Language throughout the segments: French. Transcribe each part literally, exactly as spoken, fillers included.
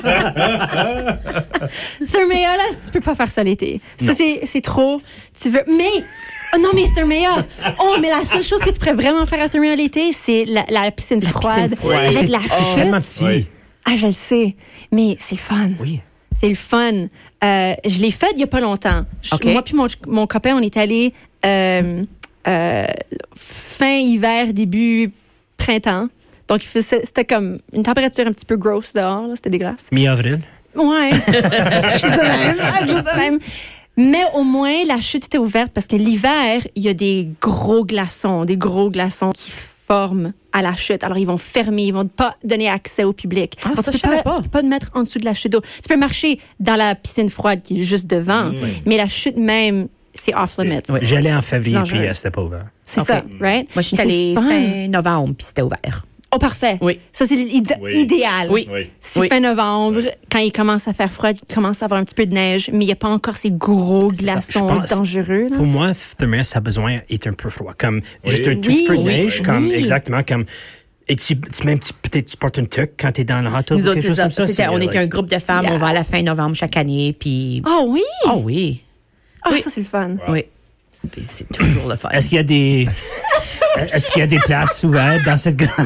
Thermea, là, tu peux pas faire ça l'été. Ça, c'est, c'est trop. Tu veux. Mais. Oh non, mais Thermea. Oh, mais la seule chose que tu pourrais vraiment faire à Thermea l'été, c'est la, la piscine La froide. piscine froide. Avec C'est la oh, tellement chute. petit. Oui. Ah, je le sais. Mais c'est le fun. Oui. C'est le fun. Euh, je l'ai fait il y a pas longtemps. Je, Okay. Moi puis mon, mon copain, on est allés euh, euh, fin hiver, début printemps. Donc, il faisait- c'était comme une température un petit peu grosse dehors. Là, c'était dégueulasse. Mi-avril. Ouais. Juste de même. Juste de même. Mais au moins, la chute était ouverte parce que l'hiver, il y a des gros glaçons, des gros glaçons qui forment à la chute. Alors, ils vont fermer, ils vont pas donner accès au public. Ah, Donc, ça, tu je peux savais pas, pas. tu peux pas te mettre en dessous de la chute d'eau. Tu peux marcher dans la piscine froide qui est juste devant, mais la chute même, c'est off limits. Ouais. J'allais en C'est février, dangereux. puis euh, c'était pas ouvert. C'est Ok. ça, right? Moi, je suis Mais allée c'est fun. fin novembre, puis c'était ouvert. Oh, parfait. Oui. Ça, c'est l'id- Oui. idéal. Oui. Oui. C'est Oui. fin novembre, quand il commence à faire froid, il commence à avoir un petit peu de neige, mais il n'y a pas encore ces gros glaçons Je pense- dangereux. Là. Pour moi, Thermea, ça a besoin d'être un peu froid. Comme juste un tout Oui, petit peu de oui, neige, oui. comme Oui. exactement comme. Et tu, tu même tu- peut-être tu portes une tuque quand t'es dans le hot tub Nous ou autres, quelque c'est chose ça. comme ça. C'était- c'est, on like- était un groupe de femmes. Yeah. On va à la fin novembre chaque année, puis... Ah oui! Ah oui. Ah, oui. ça, c'est le fun. Oui. Puis c'est toujours le fun. Est-ce qu'il y a des. Est-ce qu'il y a des places ouvertes dans cette grande.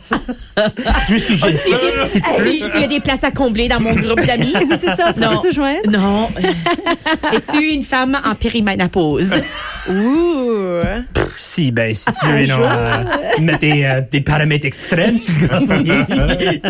Je m'excuse, j'ai- si, si tu peux. Si- S'il y a des places à combler dans mon groupe d'amis. Oui, c'est ça, tu peux Non. se joindre. Non. Es-tu une femme en périménopause? Ouh! Si, ben, si tu veux, non, euh, mettre des, euh, des paramètres extrêmes sur le grand premier.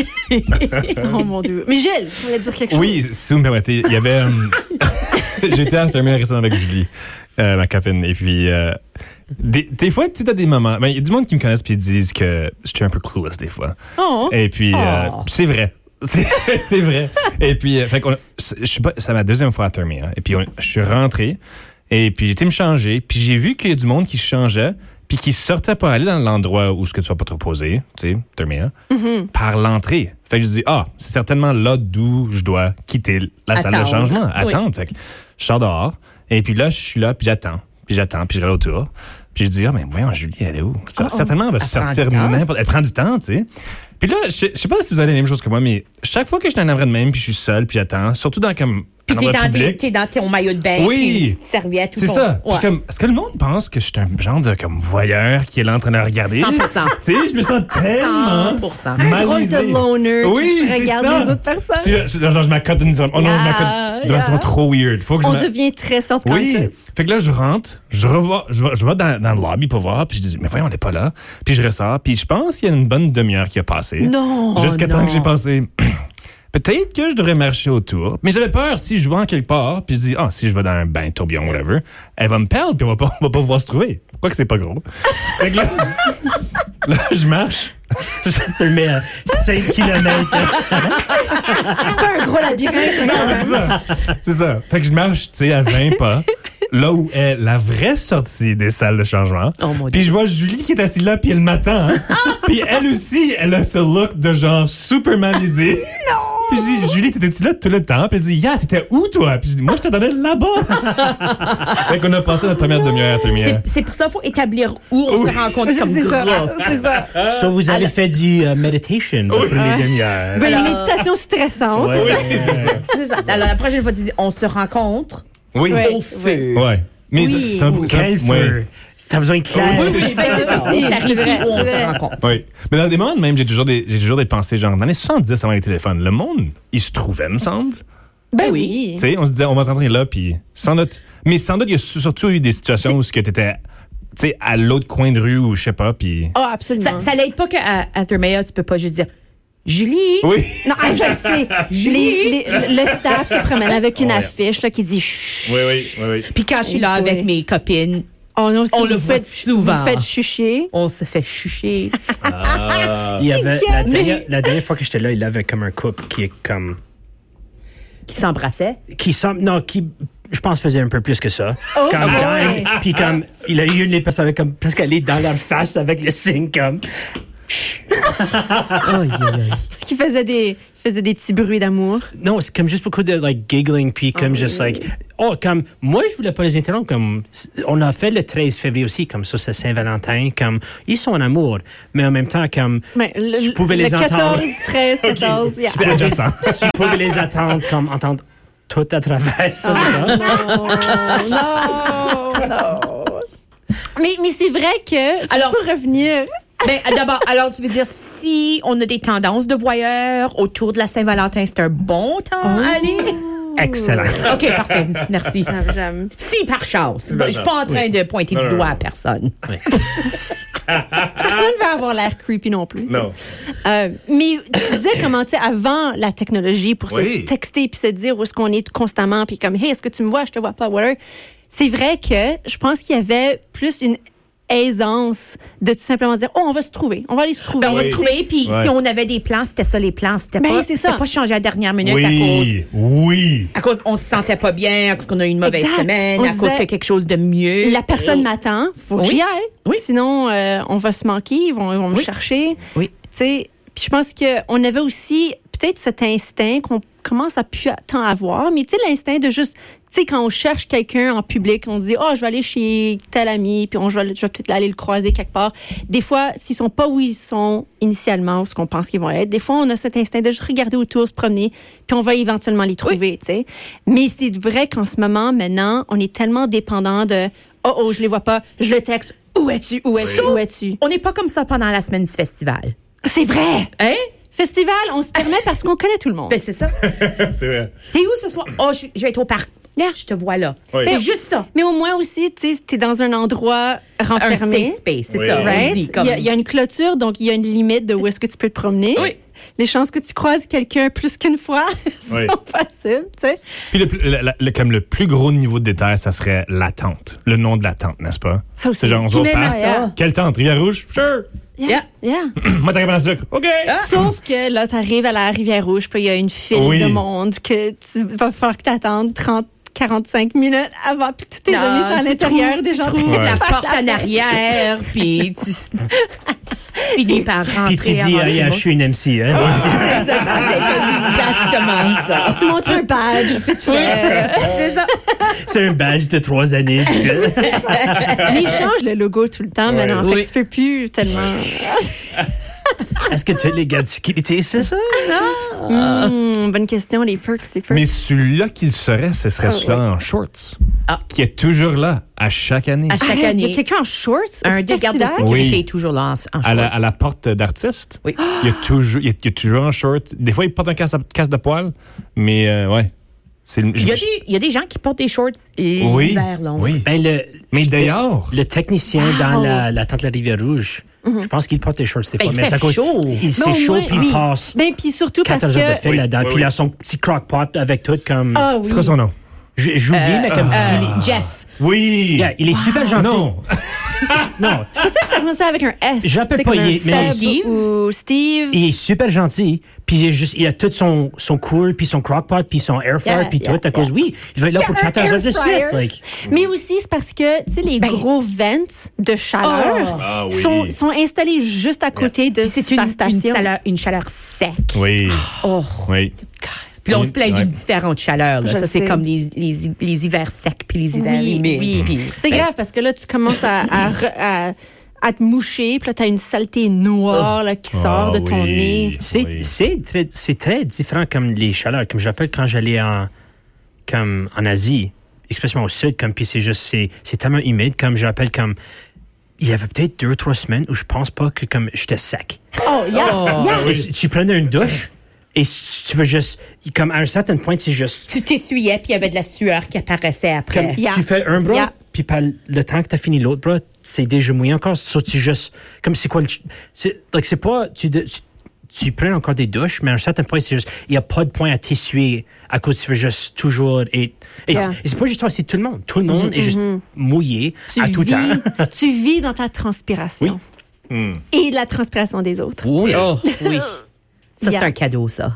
Oh mon Dieu. Mais Gilles, tu voulais dire quelque chose? Oui, si vous me permettez, il y avait. euh, J'étais à Thermea récemment avec Julie, euh, ma copine, et puis. euh, des, des fois, tu sais, t'as des moments. Ben, il y a du monde qui me connaissent puis ils disent que je suis un peu clueless des fois. Oh! Et puis, euh, Oh. c'est vrai. C'est, c'est vrai. Et puis, euh, fait qu'on a- c'est- je suis pas, c'est ma deuxième fois à Thermea. Et puis, on- je suis rentré. Et puis, j'ai été me changer. Puis, j'ai vu qu'il y a du monde qui se changeait. Puis, qui sortait pour aller dans l'endroit où ce que tu vas pas trop poser, tu sais, Thermea, par l'entrée. Fait que je dis, ah, c'est certainement là d'où je dois quitter la salle de Attendre. changement. Oui. Attendre. Fait que je sors dehors. Et puis là, je suis là, puis j'attends. Puis j'attends, puis je regarde autour. Puis je dis, ah, mais voyons, Julie, elle est où? Certainement, elle va Elle prend sortir du temps. n'importe. Elle prend du temps, tu sais. Puis là, je sais je sais pas si vous avez la même chose que moi, mais chaque fois que je suis dans un endroit de même, puis je suis seul, puis j'attends, surtout dans comme Puis un t'es endroit dans, tes- public. t'es dans ton maillot de bain, Oui. puis une petite serviette. tout C'est ton- ça. Je Ouais. suis comme, est-ce que le monde pense que je suis un genre de comme voyeur qui est là en train de regarder? cent pour cent. Tu sais, je me sens tellement cent pour cent. Un drôle malaisé. de loner Oui, qui c'est regarde ça. les autres personnes. Si je, genre, je m'accote d'une oh non, je Yeah, m'accote d'une yeah. façon trop weird. Faut que je On me- devient très self-conscious. Oui. Fait que là, je rentre, je revois, je vais, je vais dans, dans le lobby pour voir, puis je dis, mais voyons, on n'est pas là. Puis je ressors, puis je pense qu'il y a une bonne demi-heure qui a passé. Non. Jusqu'à Oh temps non. que j'ai passé. Peut-être que je devrais marcher autour. Mais j'avais peur si je vais en quelque part, puis je dis, ah, si je vais dans un bain, tourbillon, whatever, elle va me perdre, puis on va pas, on va pas pouvoir se trouver. Pourquoi que c'est pas gros? Fait que là, là, je marche. Ça te met à cinq kilomètres. C'est pas un gros labyrinthe. Non, mais c'est ça. C'est ça. Fait que je marche, tu sais, à vingt pas, là où est la vraie sortie des salles de changement. Oh, mon Puis je vois Julie qui est assise là, puis elle m'attend. Hein? Puis elle aussi, elle a ce look de genre super malaisé. Non! Puis je dis, Julie, t'étais-tu là tout le temps? Puis elle dit, yeah, t'étais où toi? Puis je dis, moi, je t'attendais là-bas. Fait qu'on a passé notre première demi-heure à Thermea. C'est, c'est pour ça qu'il faut établir où on Oui. se rencontre comme C'est ça. groupe. C'est ça. So, vous avez fait du euh, meditation pour les demi-heures. Oui, Alors- méditation stressante. Ouais. Oui, c'est ça. C'est ça. Alors, la prochaine fois, tu dis, on se rencontre Oui. Ouais. au feu. Ouais. Mais Oui. ça, ça, ça- Quel ouais. feu. T'as besoin de clair. Oui, Oui, c'est ben, c'est ça. ça. On clarifie C'est vrai, où on c'est se vrai. rencontre. Oui. Mais dans des moments de même, j'ai toujours des, j'ai toujours des pensées, genre, dans les soixante-dix avant les téléphones, le monde, il se trouvait, me semble. Ben oui. Tu sais, on se disait, on va s'entrer là, puis sans doute. Mais sans doute, il y a surtout eu des situations où tu étais, tu sais, à l'autre coin de rue ou je sais pas, puis. Oh, absolument. Ça, ça l'aide pas qu'à à Thermea, tu peux pas juste dire Julie. Oui. Non, ah, je le sais. Les- les- le staff se promène avec une affiche là, qui dit chut. Oui, oui, oui, oui. Puis quand je suis là Oui. avec mes copines, On, on, On vous le voit faites- souvent. Vous faites chucher. on se fait chucher. Il y avait, la, dernière, la dernière fois que j'étais là, il avait comme un couple qui est comme. Qui s'embrassait. Qui semble. Non, qui. Je pense faisait un peu plus que ça. Oh, comme, ah ouais. Puis comme, il a eu une des personnes comme presque aller dans leur face avec le signe comme. Chut. Aïe, aïe, aïe. Parce qu'il faisait des, il faisait des petits bruits d'amour. Non, c'est comme juste beaucoup de like giggling puis comme juste like oh comme moi je voulais pas les interrompre comme on a fait le treize février aussi comme ça c'est Saint-Valentin comme ils sont en amour mais en même temps comme Mais le, tu pouvais le les entendre quatorze, treize, quatorze. Yeah. tu, pouvais, tu pouvais les attendre comme entendre tout à travers ça c'est ça. Non, non, non. Mais, mais c'est vrai que, Alors, pour revenir... Ben, d'abord, alors, tu veux dire, si on a des tendances de voyeurs autour de la Saint-Valentin, c'est un bon temps à aller? Excellent. OK, parfait. Merci. J'aime, j'aime. Si, par chance. Je suis pas en train de pointer Non, du non, doigt non. à personne. Personne ne veut avoir l'air creepy non plus. tu sais. Non. Euh, mais tu disais comment, tu sais, avant la technologie, pour Oui. se texter puis se dire où est-ce qu'on est constamment, puis comme, hey, est-ce que tu me vois, je te vois pas, whatever. C'est vrai que je pense qu'il y avait plus une aisance de tout simplement dire, oh, on va se trouver, on va aller se trouver. Ben, on va se Oui. trouver, puis Ouais. si on avait des plans, c'était ça les plans. C'était Ben, pas, c'est c'était ça. pas changé à la dernière minute à cause... Oui, oui. À cause on se sentait pas bien, à cause qu'on a eu une mauvaise Exact. semaine, On à se cause disait, qu'il y a quelque chose de mieux. La personne m'attend, faut que Oui. j'y aille. Oui. Sinon, euh, on va se manquer, ils vont, ils vont me Oui. chercher. Oui. Tu sais, puis je pense qu'on avait aussi peut-être cet instinct qu'on commence à plus tant avoir, mais tu sais, l'instinct de juste, tu sais, quand on cherche quelqu'un en public, on dit, oh, je vais aller chez tel ami, puis on, je vais, je vais peut-être aller le croiser quelque part. Des fois, s'ils sont pas où ils sont initialement, ou ce qu'on pense qu'ils vont être, des fois, on a cet instinct de juste regarder autour, se promener, puis on va éventuellement les trouver, tu sais. Mais c'est vrai qu'en ce moment, maintenant, on est tellement dépendant de, oh, oh, je les vois pas, je le texte, où es-tu, où es-tu, où es-tu? On n'est pas comme ça pendant la semaine du festival. C'est vrai! Hein? Festival, on se permet parce qu'on connaît tout le monde. Ben, c'est ça. C'est vrai. T'es où ce soir? Oh, je, je vais être au parc. Yeah. Je te vois là. Oui. C'est juste ça. Mais au moins aussi, tu sais, t'es dans un endroit Un renfermé. safe space, c'est Oui. ça. On Right? dit Il comme... y, a, il y a une clôture, donc il y a une limite de où est-ce que tu peux te promener. Oui. Les chances que tu croises quelqu'un plus qu'une fois Oui. sont possibles, tu sais. Puis le, plus- le- le- le- comme le plus gros niveau de détail, ça serait la tente. Le nom de la tente, n'est-ce pas? Ça aussi. C'est genre, on se voit au Qui m'aime parc. ça. Quelle tente? Rivière-Rouge? Sure. Yeah. Yeah. Moi, t'as cabane à sucre. OK. Sauf que là, t'arrives à la Rivière-Rouge, puis il y a une file Oui. de monde que tu va falloir que t'attendes trente, quarante-cinq minutes avant, puis tous tes Non, amis sont à tu l'intérieur trouves- des tu gens. trouves Ouais. la porte en arrière, puis tu... puis des parents Puis tu dis ah, yeah, je suis une M C hein. C'est ça, c'est exactement ça. Tu montres un badge, vite fait. C'est ça. C'est un badge de trois années. Mais ils changent le logo tout le temps Ouais. maintenant. Oui. Fait que tu peux plus tellement. Est-ce que tous les gars de sécurité, c'est ça? Hmm, bonne question, les perks, les perks. Mais celui-là qu'il serait, ce serait Ah, celui-là en shorts. Ah. Qui est toujours là, à chaque année. À chaque Arrête, il y année. a quelqu'un en shorts au Un des gardes de festival? sécurité Oui. est toujours là en, en À la, shorts. à la porte d'artiste. Oui. Il y a toujours, il y a, il y a toujours un short. Des fois, il porte un casque, casque de poil, mais euh, ouais. C'est le- Il y, a je- des, il y a des gens qui portent des shorts oui, l'hiver long. oui. Ben, le, Mais d'ailleurs, le technicien dans la, la tente de la Rivière-Rouge, je pense qu'il porte des shorts des Ben, fois. il mais fait c'est à cause- chaud. Il Mais c'est au chaud, moins, puis oui. il passe Ben, puis surtout parce quatorze heures de que. fil là-dedans. oui, Puis oui. il a son petit crock-pot avec tout comme... Ah oui. c'est quoi son nom? J- J'oublie, mais comme... Euh, il est- Jeff. Oui! Yeah, il est super gentil. Non! Non, Je pensais que ça commençait avec un S. J'appelle Peut-être pas, comme un il est- mais Seb Steve. ou Steve. il est super gentil. Puis il, est juste, il a tout son, son cool, puis son crock-pot, puis son air fryer, Yeah, puis yeah, tout. À cause, yeah. oui, il va être là pour Il y a un quatorze heures de air fryer. suite. Like, Mais aussi, c'est parce que, tu sais, les Ben- gros vents de chaleur Oh. Ah oui. sont, sont installés juste à côté de C'est sa une, station. une, chaleur, une chaleur sec. Oui. Oh. Oui. Puis on se plaint Ouais. d'une différente chaleur. Là. Je Ça, c'est sais. comme les, les, les hivers secs puis les hivers Oui, humides. oui. Puis- C'est grave parce que là, tu commences à, à, re- à, à te moucher, puis là, tu as une saleté noire là, qui sort Ah de ton oui. nez. C'est Oui. c'est très, c'est très différent comme les chaleurs. Comme je rappelle quand j'allais en, comme en Asie, especially au sud, comme puis c'est juste, c'est, c'est tellement humide. Comme je rappelle, comme il y avait peut-être deux ou trois semaines où je pense pas que comme j'étais sec. Oh, yeah, yeah. Tu, tu prenais une douche et si tu veux juste, comme à un certain point, c'est juste, Tu t'essuyais, puis il y avait de la sueur qui apparaissait après. comme Yeah. tu fais un bras, Yeah. puis par le temps que tu as fini l'autre bras, c'est déjà mouillé encore. So, tu juste, comme c'est quoi le, c'est, like, c'est pas, tu, tu, tu prends encore des douches, mais à un certain point, c'est juste, il n'y a pas de point à t'essuyer à cause tu veux juste toujours être, et, Yeah. et c'est pas juste toi, c'est tout le monde. Tout le monde est juste mouillé Tu à tout vis, temps. tu vis dans ta transpiration. Et la transpiration des autres. Oui. Oh, oui. Ça, Yeah. c'est un cadeau, ça.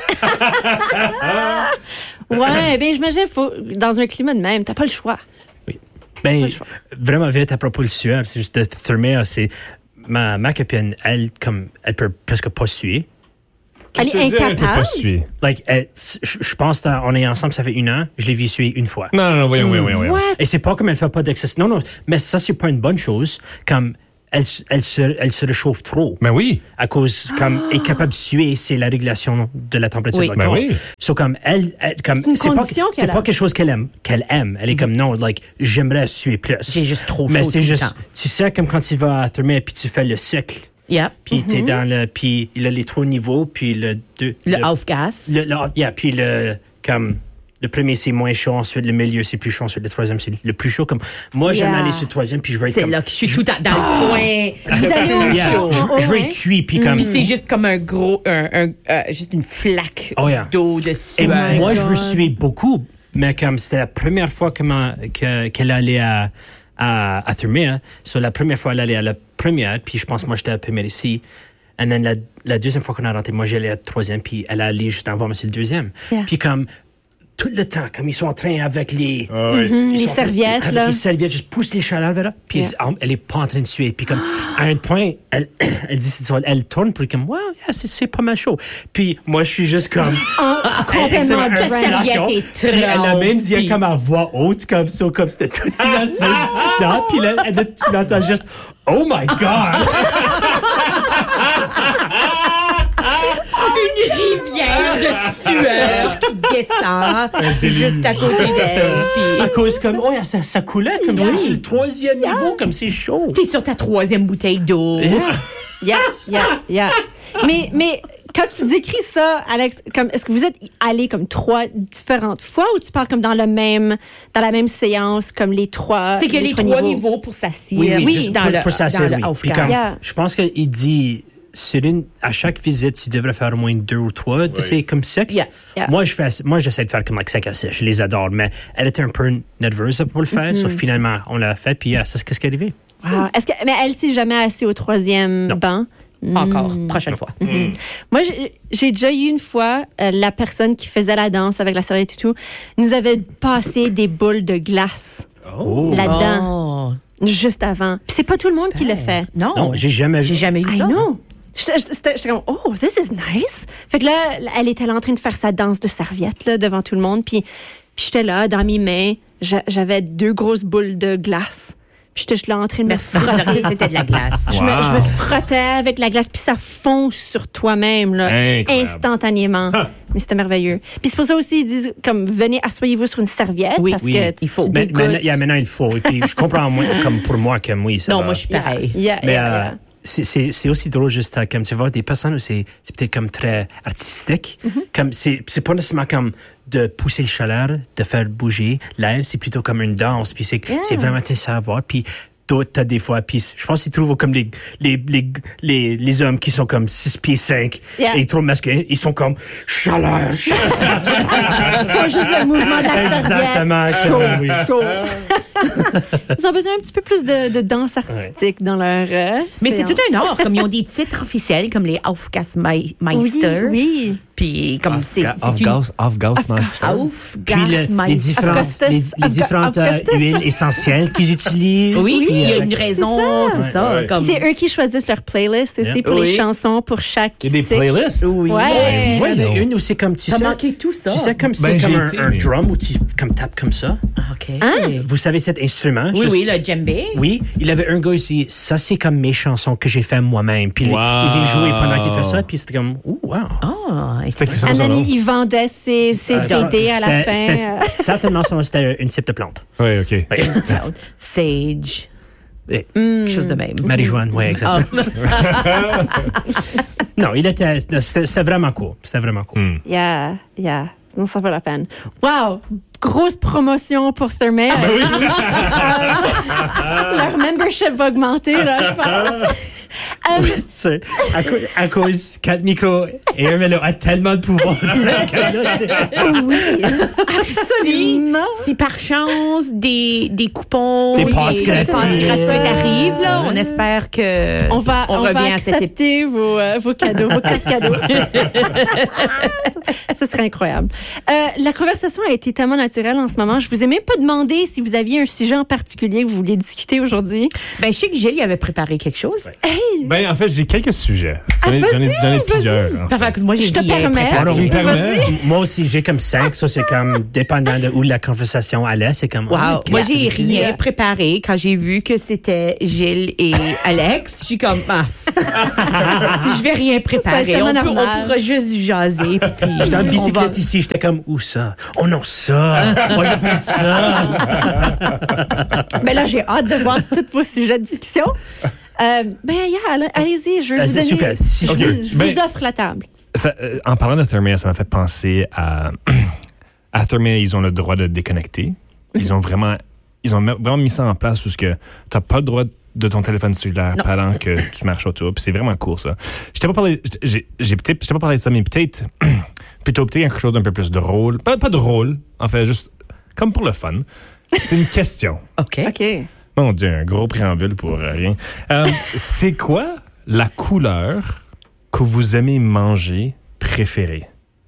Ouais, ben j'imagine, faut, dans un climat de même, t'as pas le choix. Ben, Pas le choix. vraiment vite à propos du sueur, c'est juste de thermère, c'est ma, ma copine, elle, comme, elle peut presque pas suer. Elle est incapable. Pas suer. Like, elle- je je pense qu'on est ensemble, ça fait une an, je l'ai vu suer une fois. Non, non, non, voyons, voyons, voyons. voyons. What? Et c'est pas comme elle fait pas d'exercice. Non, non, mais ça, c'est pas une bonne chose. Comme, elle, se- elle, se, elle se réchauffe trop. Ben oui. À cause, comme, elle est capable de suer, c'est la régulation de la température Oui. de Ben corps. oui. So, comme, elle, elle comme, C'est une pas, condition c'est qu'elle pas a. quelque chose qu'elle aime, qu'elle aime. Elle est comme, non, like, j'aimerais suer plus. J'ai juste trop Mais chaud c'est tout le juste, temps. tu sais, comme quand tu vas à Thermia puis tu fais le cycle. Yeah. Puis t'es dans le, puis il a les trois niveaux, puis le deux. Le off-gas. Le, le, yeah, puis le, comme, le premier c'est moins chaud, ensuite le milieu c'est plus chaud, ensuite le troisième c'est le plus chaud. Comme, moi j'aime Yeah. aller sur le troisième, puis je veux être C'est comme. là que je suis tout à- dans le coin. Vous allez au Yeah, chaud. je, Oh, je veux ouais. être cuit, puis comme. Puis c'est juste comme un gros, un, un, euh, juste une flaque Oh, yeah. d'eau, de Et sueur. moi, je veux God. suer beaucoup, mais comme c'était la première fois que ma- que- qu'elle allait à, à, à Thermia, so la première fois, elle allait à la première, puis je pense moi, j'étais à la première ici. Et then la, la deuxième fois qu'on a rentré, moi, j'allais à la troisième, puis elle allait juste avant, mais c'est le deuxième. Yeah. Puis comme, tout le temps, comme ils sont en train avec les... Ah oui. ils Les sont en train- serviettes, avec là. les serviettes, juste pousse les chaleurs vers là, puis Yeah. elle, elle est pas en train de suer. Puis comme, à un point, elle, elle dit, c'est ça, elle tourne pour comme, wow, yeah, c'est, c'est pas mal chaud. Puis moi, je suis juste comme... En- complètement Un Ta drenched. serviette flacon. est Puis Elle a même dit trempée. comme à voix haute, comme ça, comme c'était tout silencieux. dedans. Puis là, elle- tu l'entends juste, oh my God! Une rivière de sueur qui descend juste à côté d'elle. À Puis cause comme, oh, yeah, ça, ça coulait comme ça, sur le troisième niveau, comme c'est chaud. t'es sur ta troisième bouteille d'eau. Yeah, yeah, yeah. Mais, mais quand tu décris ça, Alex, comme, est-ce que vous êtes allés comme trois différentes fois ou tu parles comme dans le même, dans la même séance, comme les trois C'est que les trois niveaux? niveaux pour s'assire Oui, oui, Oui. juste dans pour, le, pour ça, dans c'est le oui. Puis off-gas. comme, Yeah. je pense qu'il dit, sur une, à chaque visite, tu devrais faire au moins deux ou trois de ces comme cycles. Yeah. Yeah. Moi, je fais, moi, j'essaie de faire comme like cinq à six. Je les adore, mais elle était un peu nerveuse pour le faire. Sauf finalement, on l'a fait, puis yeah, c'est ce qui est arrivé. Wow. Est-ce que, mais elle s'est jamais assise au troisième Non. banc? Encore, prochaine fois. Moi, j'ai- j'ai déjà eu une fois, euh, la personne qui faisait la danse avec la serviette et tout, nous avait passé des boules de glace Oh. là-dedans, Oh. juste avant. Puis c'est pas tout le monde qui le fait. Non, Non, j'ai jamais vu. j'ai jamais eu I ça. know. J'étais j'étais- j'étais comme, oh, this is nice. Fait que là, elle était là en train de faire sa danse de serviette là, devant tout le monde. Puis, puis j'étais là, dans mes mains, j'a- j'avais deux grosses boules de glace. Puis j'étais juste là en train de me Merci de dire que frotter. c'était de la glace. Je, me, Wow. je me frottais avec la glace, puis ça fonce sur toi-même, là, Incroyable. instantanément. Mais c'était merveilleux. Puis c'est pour ça aussi, ils disent, comme, venez, asseyez-vous sur une serviette, Oui, parce oui, que tu- il faut. tu Mais, mais, dégoûtes. yeah, maintenant, il faut. Et puis, je comprends, moi, comme pour moi, que oui, ça Non, va. moi, je suis pareil. Yeah, Mais yeah, euh, yeah. c'est- c'est c'est aussi drôle, juste à, comme tu vois, des personnes où c'est c'est peut-être comme très artistique. Comme c'est c'est pas nécessairement comme de pousser le chaleur, de faire bouger l'air, c'est plutôt comme une danse. Puis c'est c'est vraiment intéressant à voir. Puis d'autres, t'as des fois, puis je pense qu'ils trouvent comme les, les, les, les, les hommes qui sont comme six pieds cinq Yeah. et ils trouvent masculins, ils sont comme chaleur, chaleur. Faut juste le mouvement de la Exactement, serviette. comme, oui. Chaud. Ils ont besoin un petit peu plus de, de danse artistique dans leur. euh, Mais c'est séance. tout un art. Comme ils ont des titres officiels, comme les Aufgasmeister. Oui, oui. Puis comme c'est c'est une... Off-gas, off-gas, master. Puis le- les Aufgasmeister. différentes, Augustus. les, les différentes euh, Augustus. huiles essentielles qu'ils utilisent. Oui, Puis, il y a euh, une raison, c'est ça. Ouais. Comme... Puis c'est eux qui choisissent leur playlist aussi Yeah. pour les Oui. chansons pour chaque. Il y a des cycle. playlists? Oui. Ouais. Il y en avait Voyons. une où c'est comme, tu T'as sais... manqué tout ça. Tu sais, comme c'est Ben, comme j'ai un, été, un mais- drum où tu comme tapes comme ça. OK. Vous savez cet instrument? Oui, Juste- oui, le djembé. Oui, il avait un gars ici, ça c'est comme mes chansons que j'ai fait moi-même. Puis les- Wow. ils ont joué pendant qu'il fait ça, puis c'était comme, ouh, wow. Ah, C'était que ça, And ça, then, non? ils vendaient ses, ses Euh, C D à la c'était- fin. c'était- euh. Certainement, ça, c'était une type de plante. Oui, OK. Oui. Sage. Eh, Quelque chose de même. Marijuana, oui, exactement. Non, il était, c'était c'était vraiment cool. C'était vraiment cool. Yeah, yeah. Sinon, ça vaut la peine. Wow! Grosse promotion pour Thermia. Leur membership va augmenter, là, je pense. Euh, C'est- à, cause, à cause quatre micros et un vélo a tellement de pouvoir. Si, Absolument. si par chance des, des coupons, Des passes des gratuites. passes gratuites arrivent, là, on espère que On va, on revient va à cette époque. accepter vos, euh, vos cadeaux, vos quatre cadeaux. Ce serait incroyable. Euh, la conversation a été tellement naturelle en ce moment. Je vous ai même pas demandé si vous aviez un sujet en particulier que vous vouliez discuter aujourd'hui. Ben, je sais que Gilles il avait préparé quelque chose. Ben, en fait, j'ai quelques sujets. J'en ai, j'en ai, j'en ai plusieurs. en fait. Enfin, que moi, j'ai Je te rien permets. préparé. Tu me permets? Moi aussi, j'ai comme cinq. Ça, c'est comme, dépendant de où la conversation allait, c'est comme. Wow. oh, Moi, qu'est-ce j'ai que- rien préparé. Quand j'ai vu que c'était Gilles et Alex, je suis comme, ah, je vais rien préparer. tellement On, peut, on normal. pourra juste jaser. Puis J'étais en on bicyclette va- ici, j'étais comme, où ça? Oh non, ça! Moi, j'ai pris ça! Ben là, j'ai hâte de voir tous vos sujets de discussion. Euh, ben, yeah, allez- allez-y, je vais Euh, vous c'est donner. super. Si je je vous, peux- je ben- vous offre la table. Ça, euh, en parlant de Thermia, ça m'a fait penser à. À Thermia, ils ont le droit de déconnecter. Ils ont vraiment, ils ont me- vraiment mis ça en place où tu n'as pas le droit de ton téléphone cellulaire Non. pendant que tu marches autour. Puis c'est vraiment cool, ça. Je t'ai pas parlé, j'ai, j'ai peut-être, je t'ai pas parlé de ça, mais peut-être, plutôt peut-être quelque chose d'un peu plus drôle. Pas, pas drôle, en fait, juste comme pour le fun. C'est une question. OK. OK. Mon Dieu, un gros préambule pour euh, rien. Euh, c'est quoi la couleur que vous aimez manger préférée?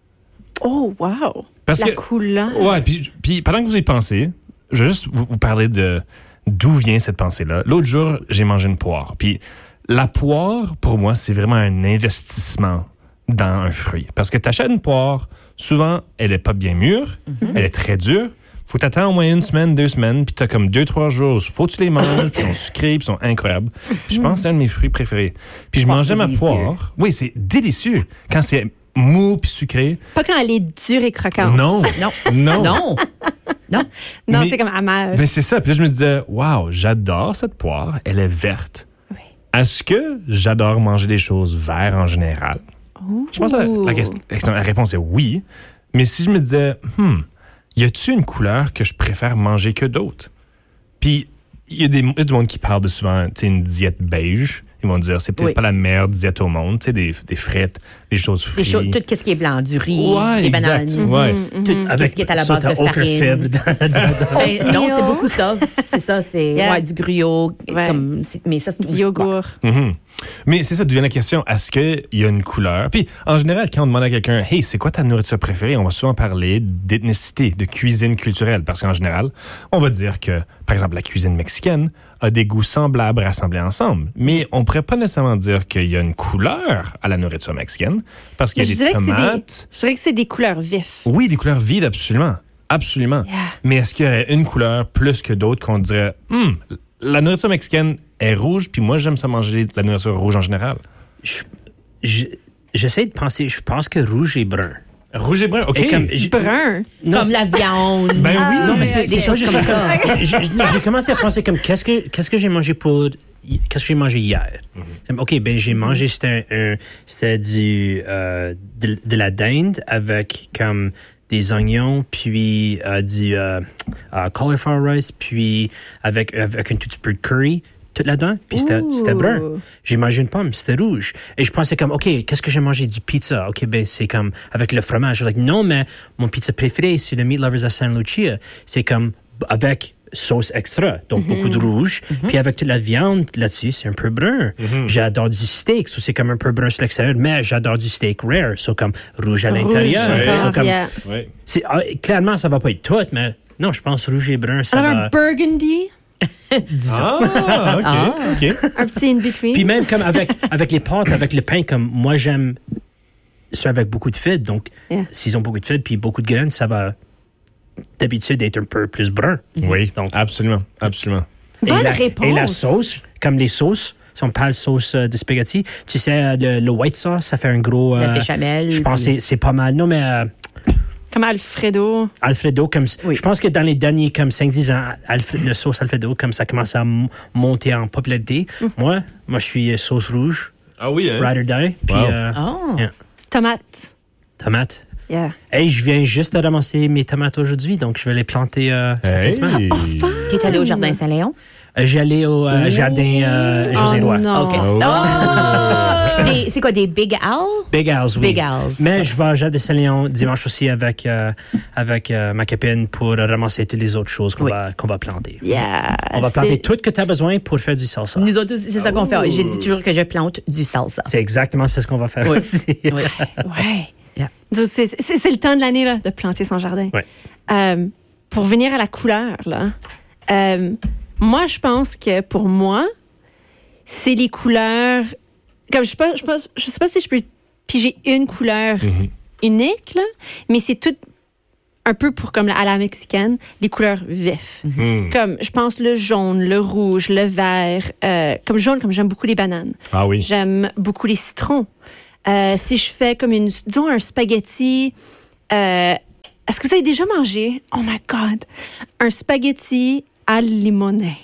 Oh, wow. Parce la que- couleur. Ouais, puis, puis pendant que vous y pensez, je vais juste vous, vous parler de d'où vient cette pensée-là. L'autre jour, j'ai mangé une poire. Puis la poire, pour moi, c'est vraiment un investissement dans un fruit. Parce que tu achètes une poire, souvent, elle est pas bien mûre, elle est très dure. Faut t'attendre au moins une semaine, deux semaines, puis t'as comme deux, trois jours. Faut que tu les manges, puis ils sont sucrés, puis ils sont incroyables. Puis je pense que c'est un de mes fruits préférés. Puis je Oh, mangeais c'est ma délicieux. poire. Oui, c'est délicieux. Quand c'est mou puis sucré. Pas quand elle est dure et croquante. Non. Non. Non. Non. Non. Non, Mais- c'est comme amer. Ben c'est ça. Puis là, je me disais, waouh, j'adore cette poire. Elle est verte. Oui. Est-ce que j'adore manger des choses vertes en général? Je pense que la, la question- la réponse est oui. Mais si je me disais, hmm, y a-t-il une couleur que je préfère manger que d'autres? Puis, il y, a des- il y a du monde qui parle de souvent, tu sais, une diète beige. Ils vont dire, c'est peut-être Oui. pas la meilleure diète au monde. Tu sais, des, des frites, des choses Des frites. choses, tout ce qui est blanc, du riz, Ouais, des exact. bananes. Ouais. Tout ce qui est à la ça, base t'as de aucun farine. fibre dans- dans- Ben, non, c'est beaucoup ça. C'est ça, c'est Yeah. ouais, du gruau. Ouais. Comme, c'est- mais ça, c'est Du yogourt. Mhm. Mais c'est ça, d'où vient la question. Est-ce qu'il y a une couleur? Puis, en général, quand on demande à quelqu'un, hey, c'est quoi ta nourriture préférée? On va souvent parler d'ethnicité, de cuisine culturelle. Parce qu'en général, on va dire que, par exemple, la cuisine mexicaine a des goûts semblables rassemblés ensemble. Mais on pourrait pas nécessairement dire qu'il y a une couleur à la nourriture mexicaine. Parce qu'il Mais y a je des dirais que c'est des, tomates. je dirais que c'est des couleurs vives. Oui, des couleurs vives, absolument. Absolument. Yeah. Mais est-ce qu'il y aurait une couleur plus que d'autres qu'on dirait, hum, la nourriture mexicaine est rouge, puis moi, j'aime ça manger de la nourriture rouge en général? Je- je- J'essaie de penser, je pense que rouge et brun. Rouge et brun, OK. Et comme- je- Brun. Non, comme c'est- la viande. Ben oui. Non, mais c'est des c'est choses pas comme juste ça. J'ai non, j'ai commencé à penser comme qu'est-ce que qu'est-ce que j'ai mangé pour qu'est-ce que j'ai mangé hier. Comme, OK, ben j'ai mangé c'était un, un- c'était du euh, de, de la dinde avec comme des oignons puis euh, du euh, euh, cauliflower rice puis avec avec un tout petit peu de curry tout là-dedans, puis c'était Ouh. c'était brun. J'ai mangé une pomme, c'était rouge. Et je pensais comme, OK, qu'est-ce que j'ai mangé? Du pizza. OK, ben c'est comme avec le fromage. Je was like, non, mais mon pizza préféré, c'est le Meat Lovers à San Lucia. C'est comme avec sauce extra, donc beaucoup de rouge. Puis avec toute la viande là-dessus, c'est un peu brun. J'adore du steak, so c'est comme un peu brun sur l'extérieur, mais j'adore du steak rare, so comme rouge à l'intérieur. Rouge, So encore, comme- yeah. Ouais. c'est- ah, clairement, ça va pas être tout, mais non, je pense rouge et brun, ça Alors, va... un burgundy, Ah, OK, OK. un petit in-between. Puis même comme avec, avec les pâtes, avec le pain, comme moi j'aime ceux avec beaucoup de fibres. Donc, Yeah. s'ils ont beaucoup de fibres puis beaucoup de graines, ça va d'habitude être un peu plus brun. Oui, Donc, absolument, absolument. et Bonne la, réponse. Et la sauce, comme les sauces, si on parle sauce euh, de spaghetti, tu sais, euh, le, le white sauce, ça fait un gros... La euh, béchamel, Je pense que puis- c'est- c'est pas mal. Non, mais... euh, Comme Alfredo. Alfredo, comme Oui. je pense que dans les derniers comme cinq dix ans, Alf- le sauce Alfredo, comme ça commence à m- monter en popularité. Moi, moi, je suis euh, sauce rouge, Ah oui, hein? ride or die, puis Wow. euh, Oh. yeah, Tomate. tomate. Yeah. Hey, je viens juste de ramasser mes tomates aujourd'hui, donc je vais les planter euh, cette fin de semaine. Hey. T'es allé au Jardin Saint-Léon? Euh, J'allais au euh, jardin euh, José-Roy. Oh, non. OK. Oh. Oh! Des- c'est quoi, des Big Owls? Big Owls, oui. Big Owls. Mais je vais à Jardin de Saint-Léon dimanche aussi avec, euh, avec euh, ma copine pour ramasser toutes les autres choses qu'on Oui. va, qu'on va planter. Yeah, On va planter c'est- tout ce que tu as besoin pour faire du salsa. Nous autres, c'est ça qu'on fait. J'ai dit toujours que je plante du salsa. C'est exactement ce qu'on va faire Oui. aussi. Oui. Ouais. Yeah. Donc, C'est c'est- c'est le temps de l'année là, de planter son jardin. Ouais. Euh, pour venir à la couleur, là, euh, moi, je pense que pour moi, c'est les couleurs. Comme je sais pas, je pense, je sais pas si je peux piger une couleur unique, là, mais c'est tout un peu pour comme à la mexicaine, les couleurs vives. Comme je pense le jaune, le rouge, le vert. Euh, comme jaune, comme j'aime beaucoup les bananes. Ah oui. J'aime beaucoup les citrons. Euh, si je fais comme une, disons un spaghetti, euh, est-ce que vous avez déjà mangé, oh my God, un spaghetti à limonée?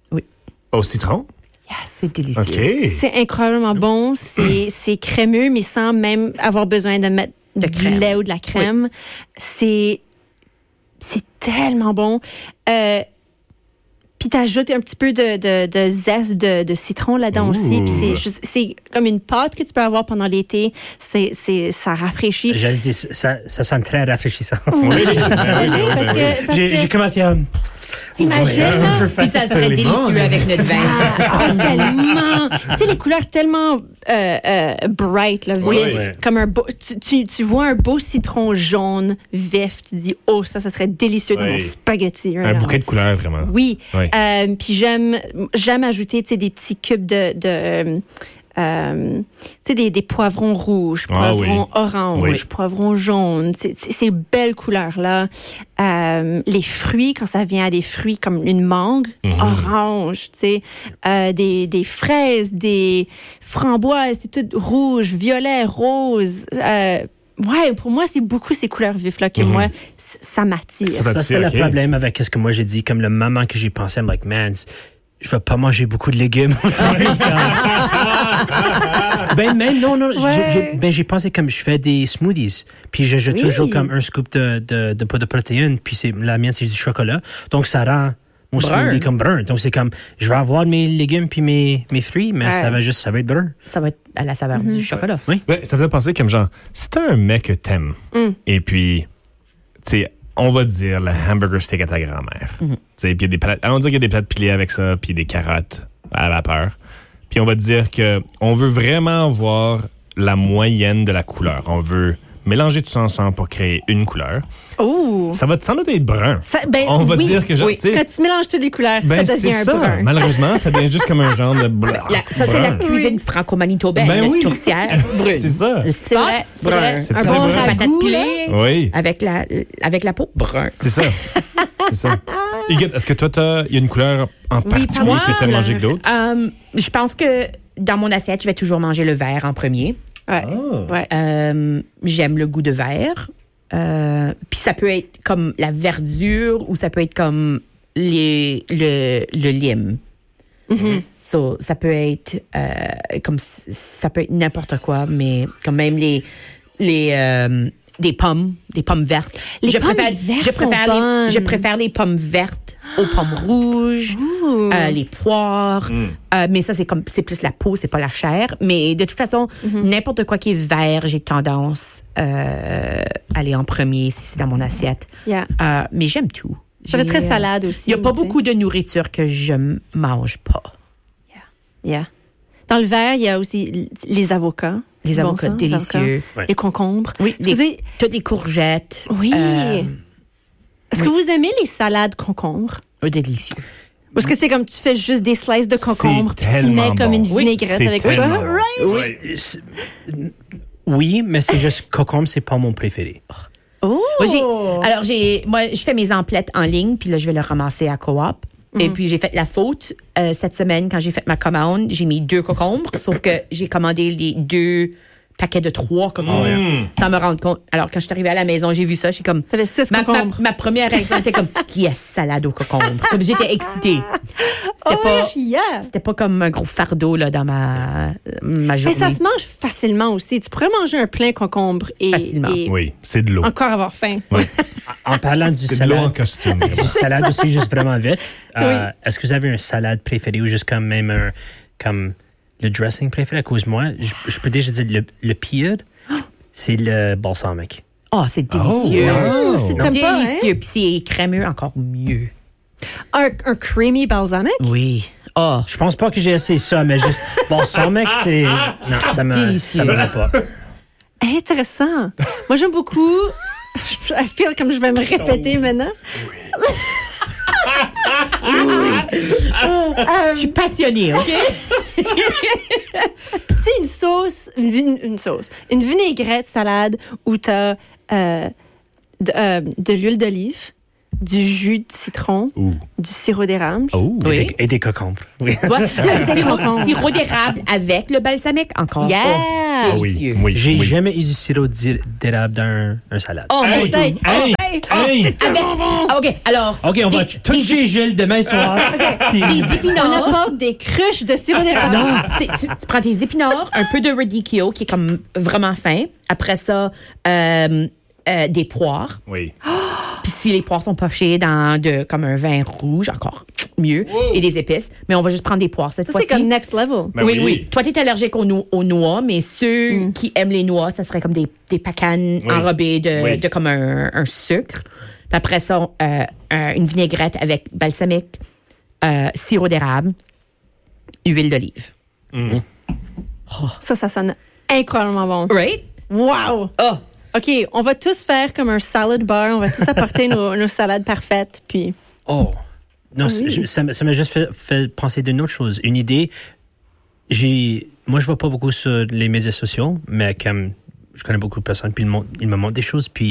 Au citron? Yes. C'est délicieux. OK. C'est incroyablement bon, c'est c'est crémeux, mais sans même avoir besoin de mettre De du crème. lait ou de la crème. C'est c'est tellement bon. Euh, Puis t'ajoutes un petit peu de, de, de zeste de, de citron là-dedans aussi. Puis c'est juste- c'est comme une pâte que tu peux avoir pendant l'été. C'est c'est ça rafraîchit. J'allais dire, ça, ça sent très rafraîchissant. Oui, absolument, parce que, parce J'ai que j'ai commencé à... imagine, là, Puis ça serait délicieux avec notre vin. ah, tellement, tu sais, les couleurs tellement euh, euh, bright, là, Oui. vif, Ouais. comme un beau, tu, tu, tu vois un beau citron jaune vif, tu dis, oh, ça, ça serait délicieux dans Oui. mon spaghetti. Un bouquet de couleurs, vraiment. Oui. Oui. Euh, puis j'aime, j'aime ajouter, tu sais, des petits cubes de, de euh, tu sais, des, des poivrons rouges, Ah poivrons oui. orange, Oui. poivrons jaunes, c'est- c'est- ces belles couleurs-là. Euh, les fruits, quand ça vient à des fruits comme une mangue, orange, tu sais, euh, des, des fraises, des framboises, c'est tout rouge, violet, rose. Euh, ouais, pour moi, c'est beaucoup ces couleurs vives-là que moi, c- ça m'attire. Ça Ça, c'est ok. le problème avec ce que moi j'ai dit. Comme le moment que j'ai pensé, I'm like, man, je vais pas manger beaucoup de légumes. ben, même, non, non. Ouais. j'ai- j'ai- ben, j'ai pensé comme je fais des smoothies. Puis je joue Oui. toujours comme un scoop de, de, de, de protéines. Puis c'est, la mienne, c'est du chocolat. Donc, ça rend mon Brun. smoothie comme brun. Donc, c'est comme, je vais avoir mes légumes puis mes, mes fruits, mais Ouais. ça va juste, ça va être brun. Ça va être à la saveur du chocolat. Oui. Ouais, ça me fait penser comme genre, si t'as un mec que t'aimes, et puis, tu sais, on va dire le hamburger steak à ta grand-mère. Tu sais, puis il y a des palates, allons dire qu'il y a des patates pilées avec ça, puis des carottes à la vapeur. Puis on va dire que on veut vraiment voir la moyenne de la couleur. On veut mélanger tout ça ensemble pour créer une couleur. Oh! Ça va sans doute être brun. Ça- ben, on va oui. dire que genre, Oui. tu sais, Quand tu mélanges toutes les couleurs, ben ça c'est devient un ça. brun. Malheureusement, ça devient juste comme un genre de blanc. La- ça, c'est la cuisine franco-manitobaine. Ben notre oui. tourtière brune. C'est ça. Le C'est spot, vrai, c'est brun. vrai. C'est Un très bon brun. Patate ragoût, là. pilée, Oui. avec la, avec la peau, brun. C'est ça. C'est ça. Huguette, est-ce que toi, t'as- il y a une couleur en particulier moi, que tu aimes manger que d'autres? Euh, je pense que dans mon assiette, je vais toujours manger le vert en premier. Ouais. Oh. Ouais. Euh, j'aime le goût de vert. Euh, Puis ça peut être comme la verdure ou ça peut être comme les, le, le lime. So, ça peut être euh, comme c- ça peut être n'importe quoi, mais comme même les les euh, des pommes, des pommes vertes. Les je pommes préfère, vertes je sont préfère les, bonnes. je préfère les pommes vertes aux pommes rouges, euh, les poires. Euh, mais ça c'est comme c'est plus la peau, c'est pas la chair. Mais de toute façon, n'importe quoi qui est vert, j'ai tendance euh, à aller en premier si c'est dans mon assiette. Yeah. Euh, mais j'aime tout. Ça va être J'ai, très euh, salade aussi. Il y a pas tu sais. beaucoup de nourriture que je m- mange pas. Yeah. Dans le verre, il y a aussi les avocats. Les C'est bon, avocats ça, les délicieux. avocats. Ouais. Les concombres. Oui, Est-ce que vous les- avez- toutes les courgettes. Oui. Euh, Est-ce que vous aimez les salades concombres? oh, délicieux. Ou est-ce que c'est comme tu fais juste des slices de concombre C'est puis tu tellement mets comme bon. une Oui, vinaigrette c'est avec ça? tellement bon. Right? Oui, c'est- oui, mais c'est juste concombre, c'est pas mon préféré. Oh! Moi, j'ai- alors, j'ai, moi, je fais mes emplettes en ligne, puis là, je vais les ramasser à Coop. Et puis, j'ai fait la faute euh, cette semaine quand j'ai fait ma commande. J'ai mis deux concombres, sauf que j'ai commandé les deux paquet de trois concombres. Oh, yeah. Sans me rendre compte. Alors, quand je suis arrivée à la maison, j'ai vu ça, je suis comme... T'avais six ma, ma, concombres. ma première réaction était comme, yes, salade aux concombres. Comme j'étais excitée. C'était Oh, pas... yeah. C'était pas comme un gros fardeau là, dans ma, ma Mais journée. ça se mange facilement aussi. Tu pourrais manger un plein concombre et, Facilement. et Oui, c'est de l'eau. encore avoir faim. Oui. En parlant du C'est de l'eau en salade, costume. du salade aussi, juste vraiment vite. Euh, Oui. Est-ce que vous avez un salade préféré ou juste comme même un, comme le dressing préféré? À cause de moi, je, je peux déjà dire le, le pire, c'est le balsamique. Oh, c'est délicieux. Oh, wow. C'est t'aimes pas, hein? Délicieux. Puis c'est crémeux, encore mieux. Un, un creamy balsamic? Oui. Oh. Je pense pas que j'ai essayé ça, mais juste balsamique, c'est... Non, ça me, Délicieux. ça me va pas. Intéressant. Moi, j'aime beaucoup... I feel comme je vais me répéter maintenant. Je suis passionnée, OK? Tu sais, une sauce, une, vin- une sauce, une vinaigrette salade où tu as euh, de, euh, de l'huile d'olive, du jus de citron, Ouh. du sirop d'érable. Oh. Oui. Et des, et des concombres. Oui. Tu vois, sirop, concombre. sirop d'érable avec le balsamique, encore. Yeah. Oh, Ah oui, délicieux. oui, J'ai oui. jamais eu du sirop d'é- d'érable dans un, un salade. Oh, mon Hey, Dieu. Hey, hey, hey, hey. Avec, ah, OK, alors. OK, on va des- tout des- chez Gilles demain soir. Puis- Des On épinards. apporte des cruches de sirop d'érable. Non, c'est- tu, tu prends tes épinards, un peu de radicchio qui est comme vraiment fin. Après ça, euh, euh, des poires. Oui. Puis si les poires sont pochées dans de comme un vin rouge, encore mieux. Et des épices. Mais on va juste prendre des poires cette Ça, fois-ci. c'est comme next level. Ben oui, oui. oui, Toi, t'es allergique aux, no- aux noix, mais ceux qui aiment les noix, ça serait comme des, des pacanes Oui. enrobées de, Oui. de comme un, un sucre. Puis après ça, euh, un- une vinaigrette avec balsamique, euh, sirop d'érable, huile d'olive. Ça, ça sonne incroyablement bon. Right? Wow! Oh! OK, on va tous faire comme un salad bar. On va tous apporter nos, nos salades parfaites. Puis, Oh. Non, c'est- je- ça m'a ça m'a juste fait, fait penser d'une autre chose. Une idée, j'ai... Moi, je vois pas beaucoup sur les médias sociaux, mais comme je connais beaucoup de personnes, puis ils, montrent- ils me montrent des choses, puis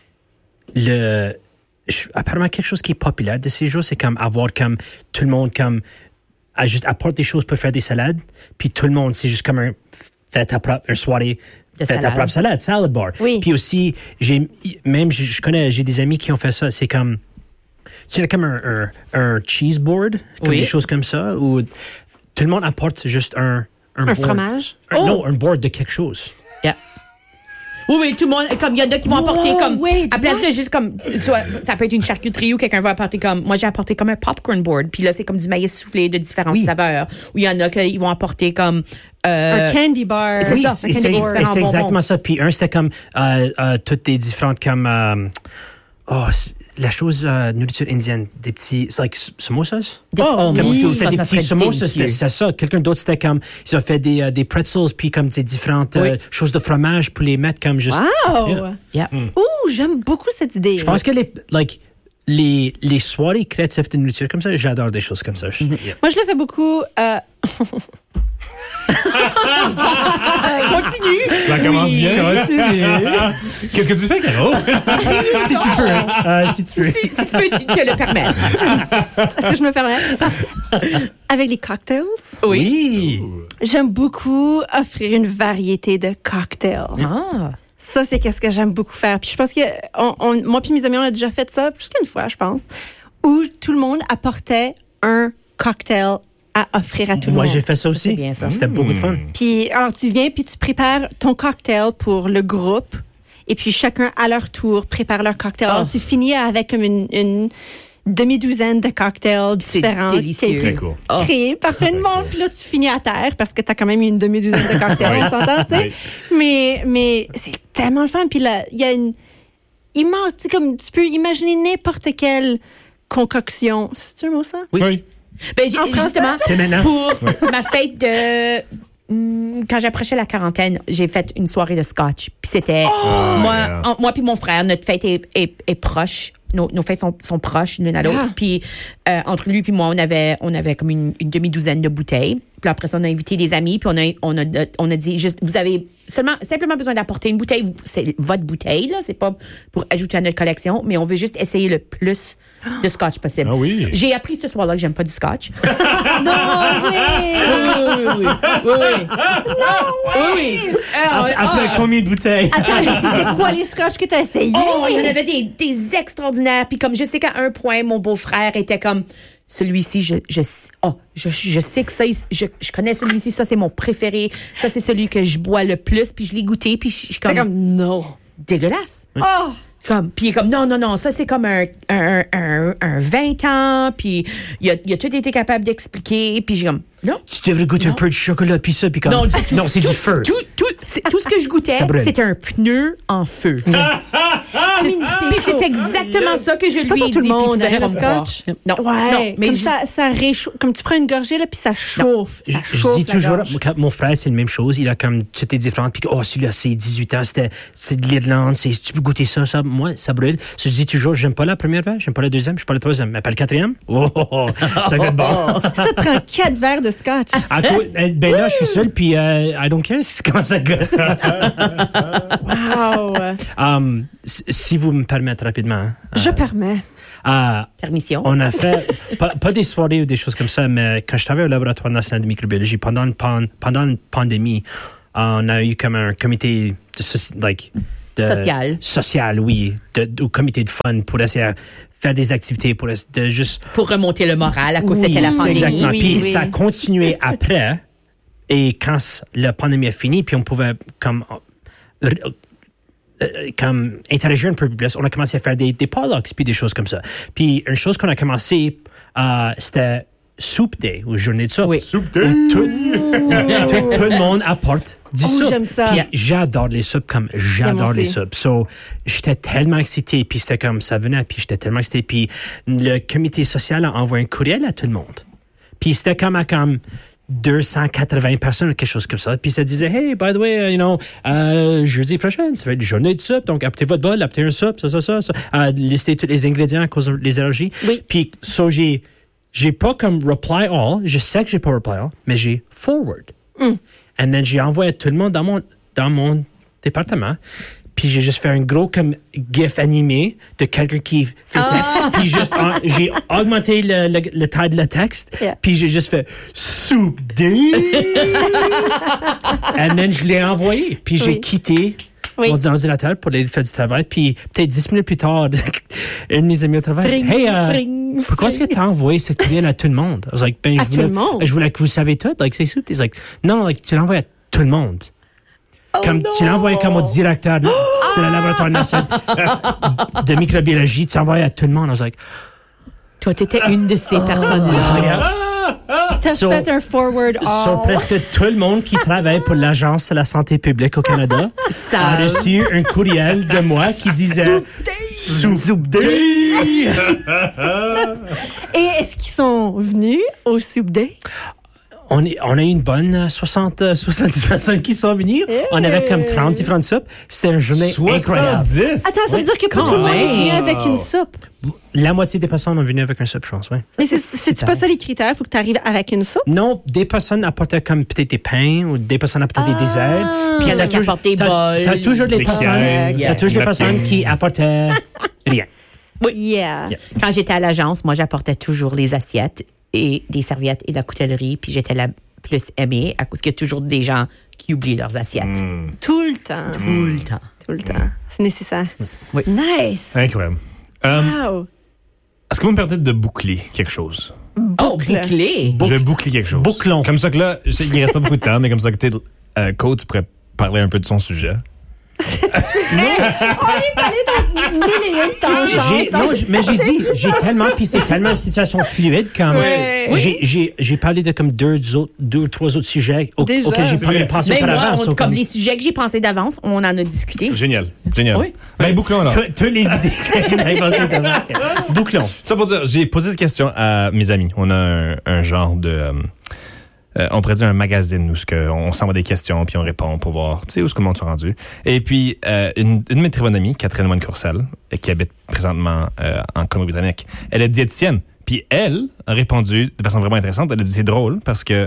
le... je- apparemment, quelque chose qui est populaire de ces jours, c'est comme avoir comme tout le monde comme à juste apporte des choses pour faire des salades, puis tout le monde, c'est juste comme un fait ta propre, un soirée De fait ta salade. propre salade, salad bar. Oui. Puis aussi, j'ai même je, je connais, j'ai des amis qui ont fait ça. C'est comme tu sais, comme un, un, un cheese board, comme Oui. des choses comme ça, où tout le monde apporte juste un un, un board. fromage. Un- Oh! Non, un board de quelque chose. Yeah. Oui, oui, tout le monde, comme il y en a qui vont apporter Wow, comme, wait, à place what? de juste comme, soit, ça peut être une charcuterie ou quelqu'un va apporter comme, moi j'ai apporté comme un popcorn board, puis là c'est comme du maïs soufflé de différentes Oui. saveurs, ou il y en a qui vont apporter comme, euh, Un candy bar. c'est ça, un C'est candy c'est- bar. et c'est bonbons. exactement ça. Puis un, c'était comme euh, euh, toutes des différentes comme euh, oh, c'est- la chose euh, nourriture indienne, des petits, c'est like samosas. des- Oh, oh, Comme oui, on ça, fait des ça petits serait samosas, c'était délicieux. c'est ça. Quelqu'un d'autre, c'était comme, ils ont fait des, euh, des pretzels, puis comme des différentes euh, Oui. choses de fromage pour les mettre comme juste. Wow! Yeah. Yeah. Ouh, j'aime beaucoup cette idée. Je pense que les, like, les, les soirées créatives de nourriture comme ça, j'adore des choses comme ça. Je- Mm-hmm. yeah. Moi, je le fais beaucoup. euh, Continue! Ça commence bien. Qu'est-ce que tu fais, Caro? si tu peux. Euh, si tu peux. si, si tu peux te le permettre. Est-ce que je me permets? Avec les cocktails, Oui. j'aime beaucoup offrir une variété de cocktails. Ah. Ça, c'est qu'est-ce que j'aime beaucoup faire. Puis je pense que on, on- moi puis mes amis, on a déjà fait ça plus qu'une fois, je pense, où tout le monde apportait un cocktail à offrir à tout le Moi, monde. j'ai fait ça, Ça, aussi. c'est bien, ça. C'était beaucoup de fun. Puis alors tu viens puis tu prépares ton cocktail pour le groupe et puis chacun à leur tour prépare leur cocktail. Alors Oh. tu finis avec comme une, une demi-douzaine de cocktails C'est différents délicieux. qui a été Très cool. Oh. créés par plein de monde. Puis là tu finis à terre parce que t'as quand même une demi-douzaine de cocktails, Oui. on s'entend, tu sais. Mais mais c'est tellement le fun. Puis là il y a une immense, tu sais, comme tu peux imaginer n'importe quelle concoction. C'est un mot ça? Oui. Ben, j'ai- En français? justement, C'est maintenant. pour ma fête de... hum, Quand j'approchais la quarantaine, j'ai fait une soirée de scotch. Puis c'était... moi, yeah. en- moi puis mon frère, notre fête est, est, est proche. Nos, nos fêtes sont, sont proches l'une à l'autre. Ah. Puis euh, entre lui puis moi, on avait, on avait comme une, une demi-douzaine de bouteilles. Puis après ça, on a invité des amis, puis on a, on a, on a dit juste, vous avez seulement, simplement besoin d'apporter une bouteille. C'est votre bouteille, là. C'est pas pour ajouter à notre collection, mais on veut juste essayer le plus de scotch possible. Ah oui. J'ai appris ce soir-là que j'aime pas du scotch. Non, oui! oui, oui, oui. Oui, oui. Non, oui. oui! Ah, Après ah. combien de bouteilles? Attends, mais c'était quoi les scotch que t'as essayé? Oh, il y en avait des, des extraordinaires. Puis comme je sais qu'à un point, mon beau-frère était comme, celui-ci, je, je, oh, je, je sais que ça, je, je connais celui-ci, ça c'est mon préféré. Ça c'est celui que je bois le plus. Puis je l'ai goûté, puis je suis comme, comme, non. dégueulasse. Oh! Comme, puis il est comme, non, non, non, ça c'est comme un, un, un, un vingt ans, puis il a, il a tout été capable d'expliquer, puis j'ai comme, non. Tu devrais goûter Non. un peu de chocolat, puis ça, puis comme... Non, du tout. Non, c'est du feu. Tout, tout, c'est, tout ce que je goûtais, Ça brûle. c'était un pneu en feu. C'est- mais c'est Puis chaud. c'est exactement ça que je C'est lui pas ai pour dit. tout le puis monde, il hein, pouvait le pas me croire. scotch. Non, Ouais, non, mais comme je- ça, ça réchauffe. Comme tu prends une gorgée, là, puis ça chauffe. Ça Je, je chauffe dis la toujours, gorge. quand mon frère, c'est la même chose. Il a comme, c'était différent. Puis, oh, celui-là, c'est dix-huit ans, c'était, c'est de l'Irlande, c'est, tu peux goûter ça, ça. Moi, ça brûle. Je dis toujours, j'aime pas la première verre, j'aime pas la deuxième, j'aime pas la troisième. Mais pas le quatrième. Oh, oh, oh, ça goûte bon. Ça te prend quatre verres de scotch. À cause- euh, ben là, je suis seul, puis euh, I don't care comment ça goûte. Wow. Um, s- si vous me permettez rapidement. hein, Je euh, permets. euh, Permission. On a fait, pas, pas des soirées ou des choses comme ça, mais quand je travaillais au Laboratoire national de microbiologie, pendant une, pan- pendant une pandémie, on a eu comme un comité de, soci- like, de- Social. Social, oui, de, de- comité de fun pour essayer de faire des activités, pour essayer de juste... Pour remonter le moral à cause Oui, c'était la c'est pandémie. Exactement. Oui, Puis oui. ça a continué après, et quand s- la pandémie a fini, puis on pouvait comme... euh, euh, comme interagir un peu plus, on a commencé à faire des, des potlucks puis des choses comme ça. Puis une chose qu'on a commencé, euh, c'était Soup Day, ou journée de soupe. Oui. Soup Où tout, tout, tout le monde apporte du Oh, soupe. j'aime ça. Puis j'adore les soupes comme j'adore Moi les aussi. soupes. So, j'étais tellement excité, puis c'était comme ça venait, puis j'étais tellement excité. Puis le comité social a envoyé un courriel à tout le monde. Puis c'était comme à comme deux cent quatre-vingts personnes, quelque chose comme ça. Puis ça disait, hey, by the way, uh, you know, euh, jeudi prochain, ça va être une journée de soupe. Donc, apportez votre bol, apportez un soupe, ça, ça, ça. ça. Euh, listez tous les ingrédients à cause des allergies. Oui. Puis, so, j'ai, j'ai pas comme reply all. Je sais que j'ai pas reply all, mais j'ai forward. And then, j'ai envoyé à tout le monde dans mon, dans mon département. Puis j'ai juste fait un gros comme gif animé de quelqu'un qui fait puis juste en- j'ai augmenté le, le, le taille de le texte Yeah. puis j'ai juste fait Soup Day and then je l'ai envoyé puis j'ai Oui. quitté Oui. mon ordinateur pour aller faire du travail puis peut-être dix minutes plus tard une de mes amies au travail Fring, hey euh, fring, pourquoi est-ce que tu as envoyé cette courriel à tout le monde? I was like, ben, À je tout voulais, le monde? je voulais que vous savez tout like c'est Soup Day. He's like non like, tu l'envoies à tout le monde. Comme tu l'as envoyé comme au directeur de, de la laboratoire national de microbiologie, tu l'as envoyé à tout le monde. I was like, Toi, t'étais une de ces personnes-là. yeah. T'as So- fait un forward all. Sur presque tout le monde qui travaille pour l'Agence de la santé publique au Canada Ça- a reçu un courriel de moi qui disait Soup Day. Et est-ce qu'ils sont venus au Soup Day? On, est, on a eu une bonne euh, soixante, euh, soixante-dix personnes qui sont venues. On avait comme trente différentes soupes. C'était une journée incroyable. soixante-dix? Attends, ça veut dire que pas quand tout le monde est venu même. avec une soupe. La moitié des personnes ont venu avec un soupe, je pense, oui. Mais c'est- c'est pas ça les critères? Il faut que tu arrives avec une soupe? Non, des personnes apportaient comme peut-être des pains ou des personnes apportaient des desserts. Puis il y en a t'as qui toujours- apportent des t'as- bols. T'as toujours des Des personnes, crèmes, t'as toujours des nothing. personnes qui apportaient rien. Yeah. Yeah. Quand j'étais à l'agence, moi, j'apportais toujours les assiettes et des serviettes et de la coutellerie, puis j'étais la plus aimée à cause qu'il y a toujours des gens qui oublient leurs assiettes. Tout le temps. Tout le temps. Tout le temps. C'est nécessaire. Oui. Nice. Incroyable. Euh, Wow. Est-ce que vous me permettez de boucler quelque chose? Oh, bouclé. Je vais boucler quelque chose. Bouclons. Comme ça que là, je sais qu'il ne reste pas beaucoup de temps, mais comme ça que tu euh, Code, tu pourrais parler un peu de son sujet. On est allé dans mille et une J'ai- tangentes. non, j- mais j'ai dit, j'ai tellement, puis c'est tellement une situation fluide comme. Ouais. J'ai, j'ai, j'ai parlé de comme deux, autres, deux ou trois autres sujets au- Déjà. auxquels j'ai C'est pas vrai. pensé Mais auparavant. moi, on- So, comme comme les sujets que j'ai pensés d'avance, on en a discuté. Génial. Génial. Oui. Ben, bouclons alors. tout- toutes les idées que j'avais pensées auparavant. Bouclons. Ça pour dire, j'ai posé cette question à mes amis. On a un, un genre de... euh, euh, on pourrait dire un magazine où ce que on s'envoie des questions puis on répond pour voir tu sais où est-ce que le monde sont rendus. Et puis euh, une, une de mes très bonnes amies, Catherine Moine-Courcelle, euh, qui habite présentement euh, en Colombie-Britannique, elle est diététicienne. Puis elle a répondu de façon vraiment intéressante. Elle a dit c'est drôle parce que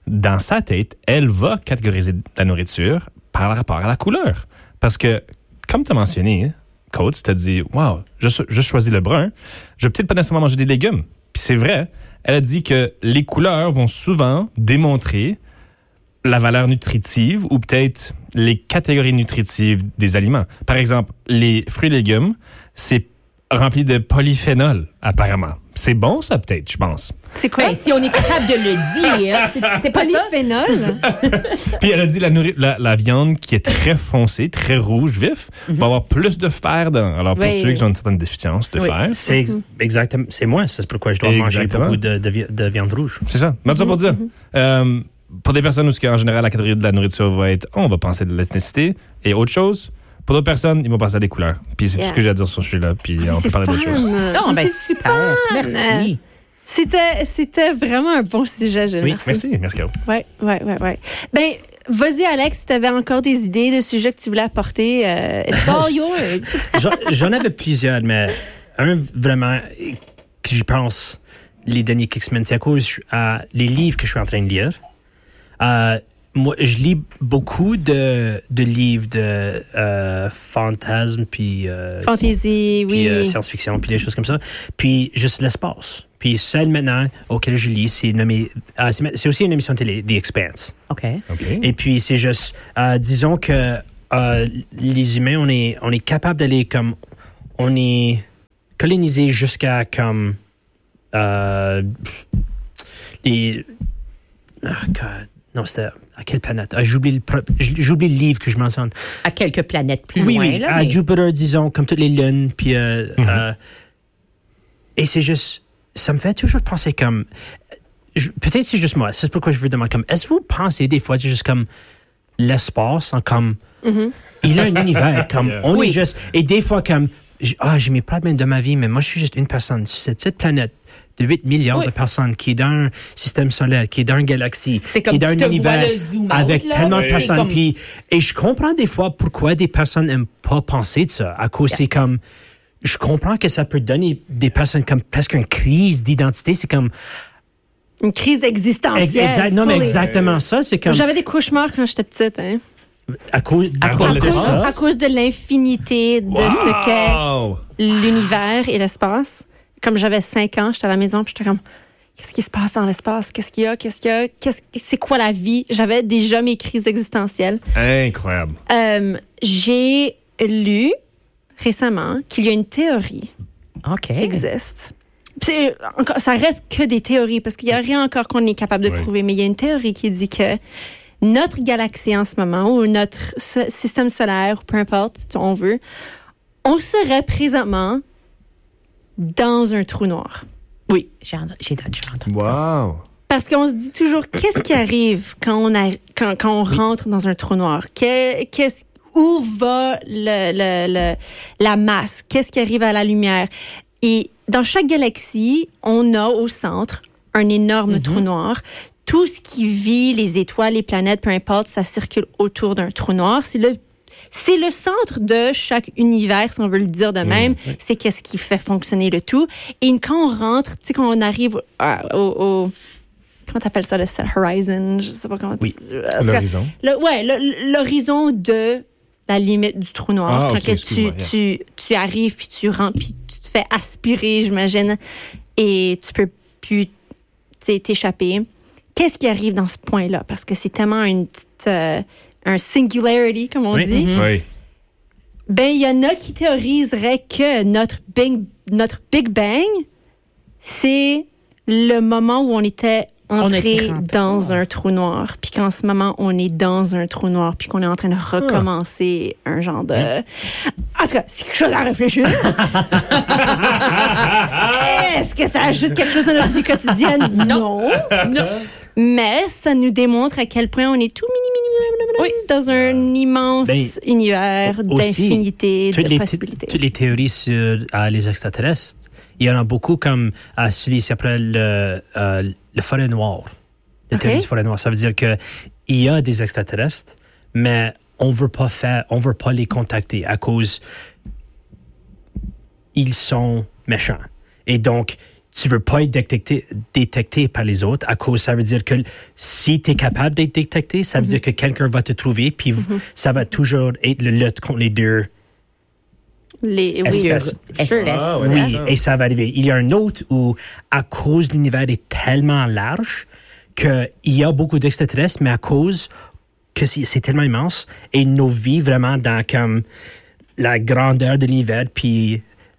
dans sa tête, elle va catégoriser la nourriture par rapport à la couleur. Parce que, comme tu as mentionné, Coates, tu as dit, wow, je, je choisis le brun, je vais peut-être pas nécessairement manger des légumes. Puis c'est vrai, elle a dit que les couleurs vont souvent démontrer la valeur nutritive ou peut-être les catégories nutritives des aliments. Par exemple, les fruits et légumes, c'est rempli de polyphénol, apparemment. C'est bon, ça, peut-être, je pense. C'est quoi? Ben, si on est capable de le dire, c'est, c'est pas ça. Polyphénol? Puis elle a dit la, nourri- la, la viande qui est très foncée, très rouge, vif, mm-hmm. va avoir plus de fer dedans. Alors, pour oui. ceux qui ont une certaine déficience de oui. fer... C'est ex- exactement, c'est moi, c'est pourquoi je dois Exactement. manger beaucoup de, de, vi- de viande rouge. C'est ça. Mais ça pour dire... Euh, pour des personnes où, en général, la catégorie de la nourriture va être, oh, on va penser de l'ethnicité et autre chose. Pour d'autres personnes, ils vont penser à des couleurs. Puis c'est Yeah. tout ce que j'ai à dire sur ce sujet-là. Puis on peut parler d'autres choses. Non, ben c'est super. Merci. C'était, c'était vraiment un bon sujet, je Oui, merci. Merci, merci Caro. Ouais, ouais, ouais, ouais. Ben, vas-y, Alex, si tu avais encore des idées de sujets que tu voulais apporter, euh, it's all yours. J'en, j'en avais plusieurs, mais un vraiment que j'y pense les derniers quelques semaines, c'est à cause euh, les livres que je suis en train de lire. Euh, moi, je lis beaucoup de, de livres de euh, fantasme, puis... Euh, Fantasy, puis oui. euh, science-fiction, puis des choses comme ça. Puis juste l'espace. Puis celle maintenant auquel je lis, c'est nommé... Euh, c'est, c'est aussi une émission de télé, The Expanse. OK. OK. Et puis c'est juste... Euh, disons que euh, les humains, on est, on est capable d'aller comme... On est colonisé jusqu'à comme... Euh, les... Oh God. Non, c'était... À quelle planète? Ah, j'oublie, le pro... j'oublie le livre que je mentionne. À quelques planètes plus oui, loin. oui, là, à mais... Jupiter, disons, comme toutes les lunes. Puis, euh, mm-hmm. euh, et c'est juste... Ça me fait toujours penser comme... Je, peut-être c'est juste moi. C'est pourquoi je veux demander comme... Est-ce que vous pensez des fois, c'est juste comme... L'espace, en comme... Mm-hmm. Il a un univers, comme... Yeah. On oui. est juste... Et des fois, comme... Ah, j'ai mes problèmes de ma vie, mais moi, je suis juste une personne sur cette petite planète de huit milliards oui. de personnes qui est dans un système solaire, qui est dans une galaxie, c'est qui est dans un univers avec out, tellement là, de personnes. comme... Puis, et je comprends des fois pourquoi des personnes n'aiment pas penser de ça. À cause, yeah. c'est comme... Je comprends que ça peut donner des personnes comme presque une crise d'identité. C'est comme... Une crise existentielle. Exact, non, mais exactement ça. C'est comme... J'avais des cauchemars quand j'étais petite, hein. À cause, à, à cause, cause de ça. À cause de l'infinité de wow. ce qu'est l'univers et l'espace. Comme j'avais cinq ans, j'étais à la maison, puis j'étais comme, qu'est-ce qui se passe dans l'espace? Qu'est-ce qu'il y a? Qu'est-ce qu'il y a? Qu'est-ce, c'est quoi la vie? J'avais déjà mes crises existentielles. Incroyable. Euh, j'ai lu récemment qu'il y a une théorie okay. qui existe. C'est, encore, ça reste que des théories, parce qu'il n'y a rien encore qu'on est capable de oui. prouver, mais il y a une théorie qui dit que notre galaxie en ce moment, ou notre so- système solaire, ou peu importe, si on veut, on serait présentement dans un trou noir. Oui, j'ai, j'ai, j'ai entendu wow. ça. Parce qu'on se dit toujours, qu'est-ce qui arrive quand on, a, quand, quand on rentre dans un trou noir? Que, qu'est-ce, où va le, le, le, la masse? Qu'est-ce qui arrive à la lumière? Et dans chaque galaxie, on a au centre un énorme mm-hmm. trou noir. Tout ce qui vit, les étoiles, les planètes, peu importe, ça circule autour d'un trou noir. C'est le C'est le centre de chaque univers, si on veut le dire de même. Mmh, oui. C'est qu'est-ce qui fait fonctionner le tout. Et quand on rentre, tu sais, quand on arrive au... au comment t'appelles ça, le horizon? Je sais pas comment... Oui, tu, l'horizon. Le, ouais, le, l'horizon de la limite du trou noir. Ah, quand okay, que tu, tu, tu arrives, puis tu rentres, puis tu te fais aspirer, j'imagine, et tu peux plus t'échapper. Qu'est-ce qui arrive dans ce point-là? Parce que c'est tellement une petite... Euh, un singularity, comme on oui. dit. Mm-hmm. Oui. Ben, il y en a qui théoriseraient que notre Big, notre Big Bang, c'est le moment où on était entré dans un trou noir, puis qu'en ce moment, on est dans un trou noir, puis qu'on est en train de recommencer ah. un genre de... En tout cas, c'est quelque chose à réfléchir. Est-ce que ça ajoute quelque chose dans notre vie quotidienne? Non. Non. Mais ça nous démontre à quel point on est tout mini, mini, mini, mini oui. dans un immense ben, univers aussi, d'infinité, de les possibilités. T- toutes les théories sur euh, les extraterrestres, il y en a beaucoup comme euh, celui qui s'appelle euh, euh, le forêt noire. La okay. théorie du forêt noire. Ça veut dire qu'il y a des extraterrestres, mais on veut pas faire, on veut pas les contacter à cause ils sont méchants. Et donc, tu veux pas être détecté, détecté par les autres à cause, ça veut dire que si tu es capable d'être détecté, ça veut mm-hmm. dire que quelqu'un va te trouver, puis mm-hmm. ça va toujours être le lutte contre les deux les, espèces. Oui, espèces. Ah, oui, oui, et ça va arriver. Il y a un autre où, à cause l'univers est tellement large qu'il y a beaucoup d'extraterrestres, mais à cause que c'est, c'est tellement immense, et nos vies vraiment dans comme la grandeur de l'univers, puis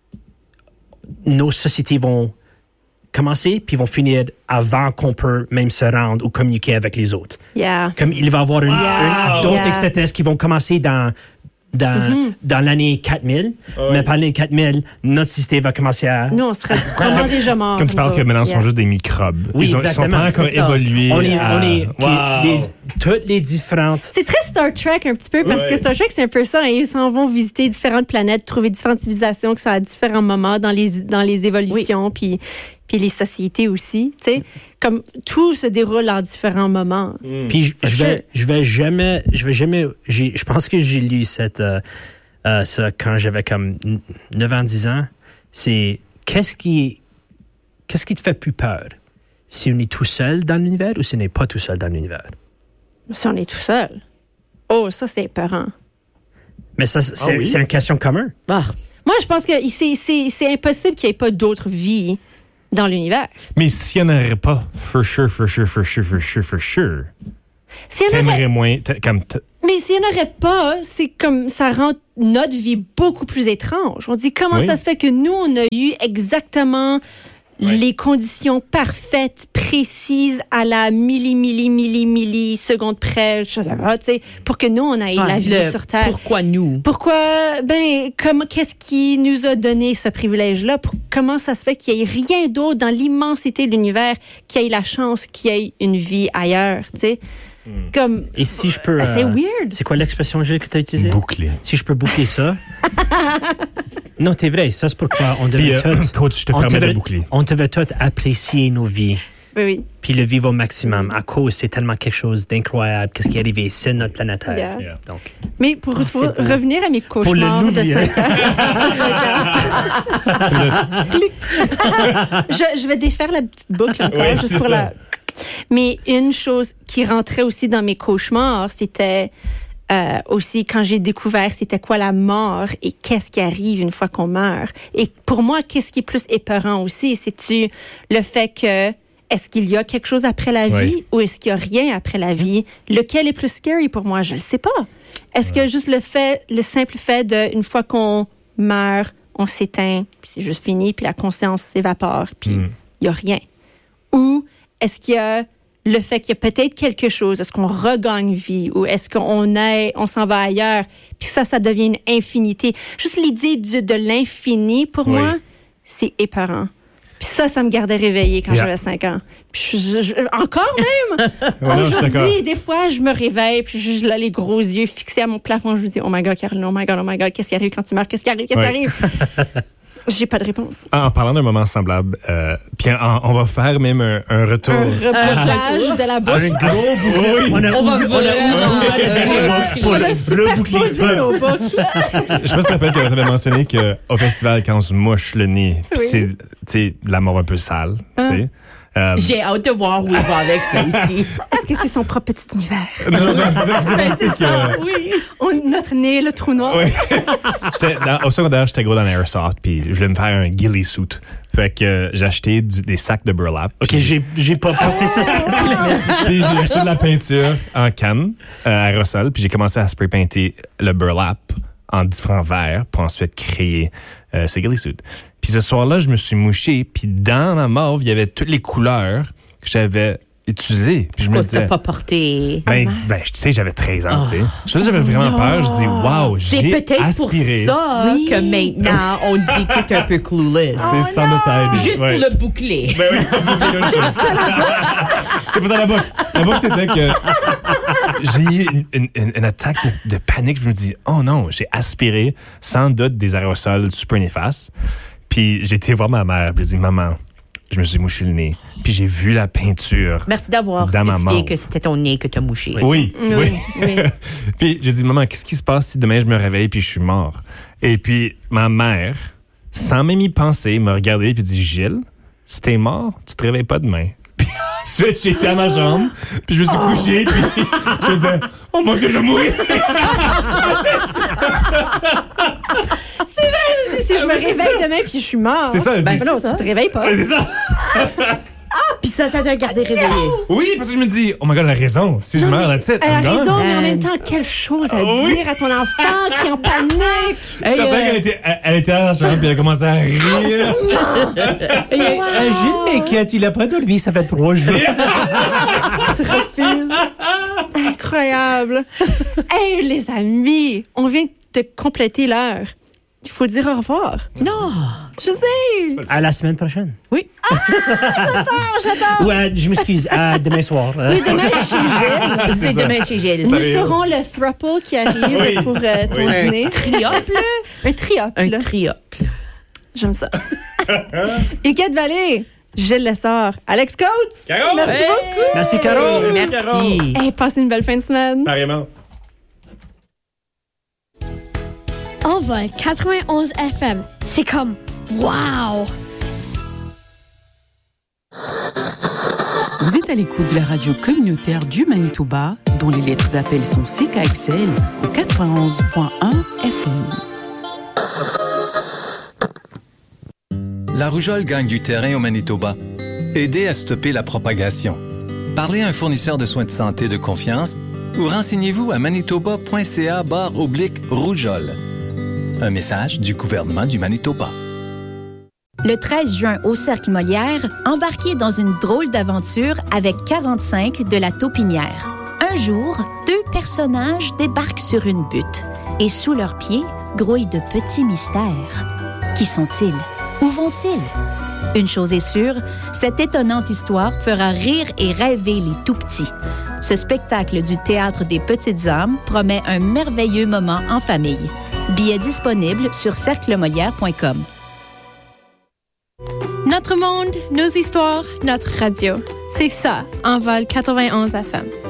nos sociétés vont commencer, puis vont finir avant qu'on peut même se rendre ou communiquer avec les autres. Yeah. Comme il va y avoir une, Wow. une, d'autres Yeah. extraterrestres qui vont commencer dans, dans, mm-hmm. dans l'année quatre mille, Oh, mais oui. par l'année quatre mille, notre société va commencer à... Nous, on serait vraiment déjà morts. Comme tu parles nous que autres. maintenant, ce Yeah. sont juste des microbes. Oui, ils, ont, ils sont exactement, pas encore c'est ça. évolués. On est, à... on est puis Wow. les, toutes les différentes... C'est très Star Trek un petit peu, parce Ouais. que Star Trek, c'est un peu ça. Hein, ils s'en vont visiter différentes planètes, trouver différentes civilisations qui sont à différents moments dans les, dans les évolutions, puis, puis les sociétés aussi. Tu sais, comme tout se déroule en différents moments. Puis je, je For vais, sure. je vais jamais, je vais jamais, j'ai, je pense que j'ai lu cette, euh, euh, ça quand j'avais comme neuf ans, dix ans. C'est qu'est-ce qui, qu'est-ce qui te fait plus peur? Si on est tout seul dans l'univers ou si on n'est pas tout seul dans l'univers? Si on est tout seul. Oh, ça, c'est épeurant. Mais ça, c'est, Ah oui? c'est une question commune. Ah, Moi, je pense que c'est, c'est, c'est impossible qu'il n'y ait pas d'autres vies dans l'univers. Mais s'il n'y en aurait pas, for sure, for sure, for sure, for sure, for sure, S'il y en aurait- t'aimerais moins... t'a- Comme t- Mais s'il n'y en aurait pas, c'est comme ça rend notre vie beaucoup plus étrange. On dit comment Oui. ça se fait que nous, on a eu exactement les conditions parfaites, précises, à la milli, milli, milli, milli seconde près, je sais pas, tu sais, pour que nous, on ait ah, la vie le- sur Terre. Pourquoi nous? Pourquoi, ben, comme, qu'est-ce qui nous a donné ce privilège-là? Pour- comment ça se fait qu'il n'y ait rien d'autre dans l'immensité de l'univers qui ait la chance qu'il y ait une vie ailleurs, tu sais? Comme, Et si je peux... c'est euh, weird. C'est quoi l'expression, Gilles, que tu as utilisée? bouclé. Si je peux boucler ça. Non, t'es vrai. Ça, c'est pourquoi on Puis, devait euh, tout... coach, je te on permets de devait- boucler. On devait tout apprécier nos vies. oui, oui. Puis le vivre au maximum. À cause, c'est tellement quelque chose d'incroyable. Qu'est-ce qui est arrivé sur notre planète Terre. Yeah. Yeah. Donc, Mais pour retrouver- c'est beau. revenir à mes le cauchemars de nouveau. cinq ans, je, je vais défaire la petite boucle encore, Oui, juste c'est pour ça. la... Mais une chose qui rentrait aussi dans mes cauchemars, c'était euh, aussi quand j'ai découvert c'était quoi la mort et qu'est-ce qui arrive une fois qu'on meurt. Et pour moi, qu'est-ce qui est plus épeurant aussi, c'est-tu le fait que est-ce qu'il y a quelque chose après la vie Oui. ou est-ce qu'il n'y a rien après la vie? Lequel est plus scary pour moi? Je ne sais pas. Est-ce que juste le fait, le simple fait de, une fois qu'on meurt, on s'éteint, puis c'est juste fini, puis la conscience s'évapore, puis il n'y a rien? Ou est-ce qu'il y a le fait qu'il y a peut-être quelque chose, est-ce qu'on regagne vie ou est-ce qu'on est, on s'en va ailleurs, puis ça, ça devient une infinité. Juste l'idée du- de l'infini, pour Oui. moi, c'est épeurant. Puis ça, ça me gardait réveillée quand Yeah. j'avais cinq ans. Puis je- je- encore même! Ouais, non, je suis d'accord. Aujourd'hui, des fois, je me réveille, puis je suis là, les gros yeux fixés à mon plafond. Je me dis, oh my God, Caroline, oh my God, oh my God, qu'est-ce qui arrive quand tu meurs? Qu'est-ce qui arrive? Qu'est-ce qui Ouais. arrive? J'ai pas de réponse. En parlant d'un moment semblable, euh, puis en- on va faire même un, un retour. Un rebouclage de la bouche. un gros bouclier. Oui. On a, On va ouvert- on a vraiment ouvert le dernier le box pour On le a superposé reboucler. nos boucles. Je sais pas si tu te rappelles, tu avais mentionné qu'au festival, quand on se mouche le nez, puis Oui. c'est tu sais, de la mort un peu sale, tu sais. Euh, J'ai hâte de voir où il va avec ça ici. Est-ce que c'est son propre petit univers? non, non, c'est ça, c'est Ben, parce c'est que- ça, oui. On- notre nez, le trou noir. Oui. J'étais dans- au secondaire, j'étais gros dans l'airsoft, puis je voulais me faire un ghillie suit. Fait que euh, j'ai acheté du- des sacs de burlap. OK, puis- j'ai, j'ai pas pensé ça. Puis j'ai acheté de la peinture en canne, euh, aérosol, puis j'ai commencé à spray painter le burlap en différents verres pour ensuite créer euh, ce ghillie suit. Puis ce soir-là, je me suis mouché, puis dans ma mauve, il y avait toutes les couleurs que j'avais utilisées. Puis je me Pourquoi tu disais... n'as pas porté? Ben, ben, tu sais, j'avais treize ans, tu sais. Je j'avais vraiment peur. Je dis, wow, C'est j'ai peut-être aspiré. pour ça Oui. que maintenant, on dit que t'es un peu clueless. C'est sans doute ça aide. Juste Ouais. pour le boucler. Ben oui. C'est pas ça la boucle. La boucle, c'était que j'ai eu une, une- une- une attaque de, de panique. Je me dis, oh non, j'ai aspiré sans doute des aérosols super néfastes. Puis j'ai été voir ma mère. Puis j'ai dit, maman, je me suis mouché le nez. Puis j'ai vu la peinture. Merci d'avoir Dans ma spécifié mauve. que c'était ton nez que t'as mouché. Oui, oui. Oui, oui. Puis j'ai dit, maman, qu'est-ce qui se passe si demain je me réveille puis je suis mort? Et puis ma mère, sans même y penser, m'a regardé puis dit, Gilles, si t'es mort, tu te réveilles pas demain. Puis ensuite, j'étais à ma chambre, puis je me suis oh. couché, puis je me disais, oh mon Dieu, je vais mourir. C'est vrai, si je me réveille demain puis je suis mort. C'est ça, ben, c'est non, ça. tu te réveilles pas. Ouais, c'est ça. Ah, puis ça, ça t'a gardé réveillé. Oui, parce que je me dis, oh my God, elle a raison. Si non, je meurs, that's it. Elle a I'm raison, gone. mais en même temps, quelle chose à oh, dire oui. à ton enfant qui est en panique. Je suis certain qu'elle était, elle, elle était à la chambre, puis elle a commencé à rire. Un Gilles m'inquiète, il a pas dormi, ça fait trois jours. Tu refuses. Incroyable. Hey, les amis, on vient de compléter l'heure. Il faut dire au revoir. Non. Je sais. À la semaine prochaine. Oui. Ah, j'adore, j'adore. Ou à, je m'excuse, à demain soir. Oui, demain chez Gilles. C'est demain chez Gilles. Nous serons le throuple qui arrive oui. pour euh, ton oui. dîner. Un triople. Un triople. Un triople. J'aime ça. Huguette Vallée, Gilles Lessard, Alex Coates. Caro. Merci Hey. beaucoup. Merci, Caro. Merci. Merci. Hey, passez une belle fin de semaine. Apparemment. Envol quatre-vingt-onze F M. C'est comme wow! Vous êtes à l'écoute de la radio communautaire du Manitoba, dont les lettres d'appel sont C K X L au quatre-vingt-onze point un F M. La rougeole gagne du terrain au Manitoba. Aidez à stopper la propagation. Parlez à un fournisseur de soins de santé de confiance ou renseignez-vous à manitoba.ca barre oblique rougeole. Un message du gouvernement du Manitoba. Le treize juin, au Cercle Molière, embarquez dans une drôle d'aventure avec quarante-cinq de la Taupinière. Un jour, deux personnages débarquent sur une butte et sous leurs pieds grouillent de petits mystères. Qui sont-ils? Où vont-ils? Une chose est sûre, cette étonnante histoire fera rire et rêver les tout-petits. Ce spectacle du Théâtre des Petites âmes promet un merveilleux moment en famille. Billets disponibles sur cercle molière point com. Notre monde, nos histoires, notre radio. C'est ça, Envol quatre-vingt-onze F M.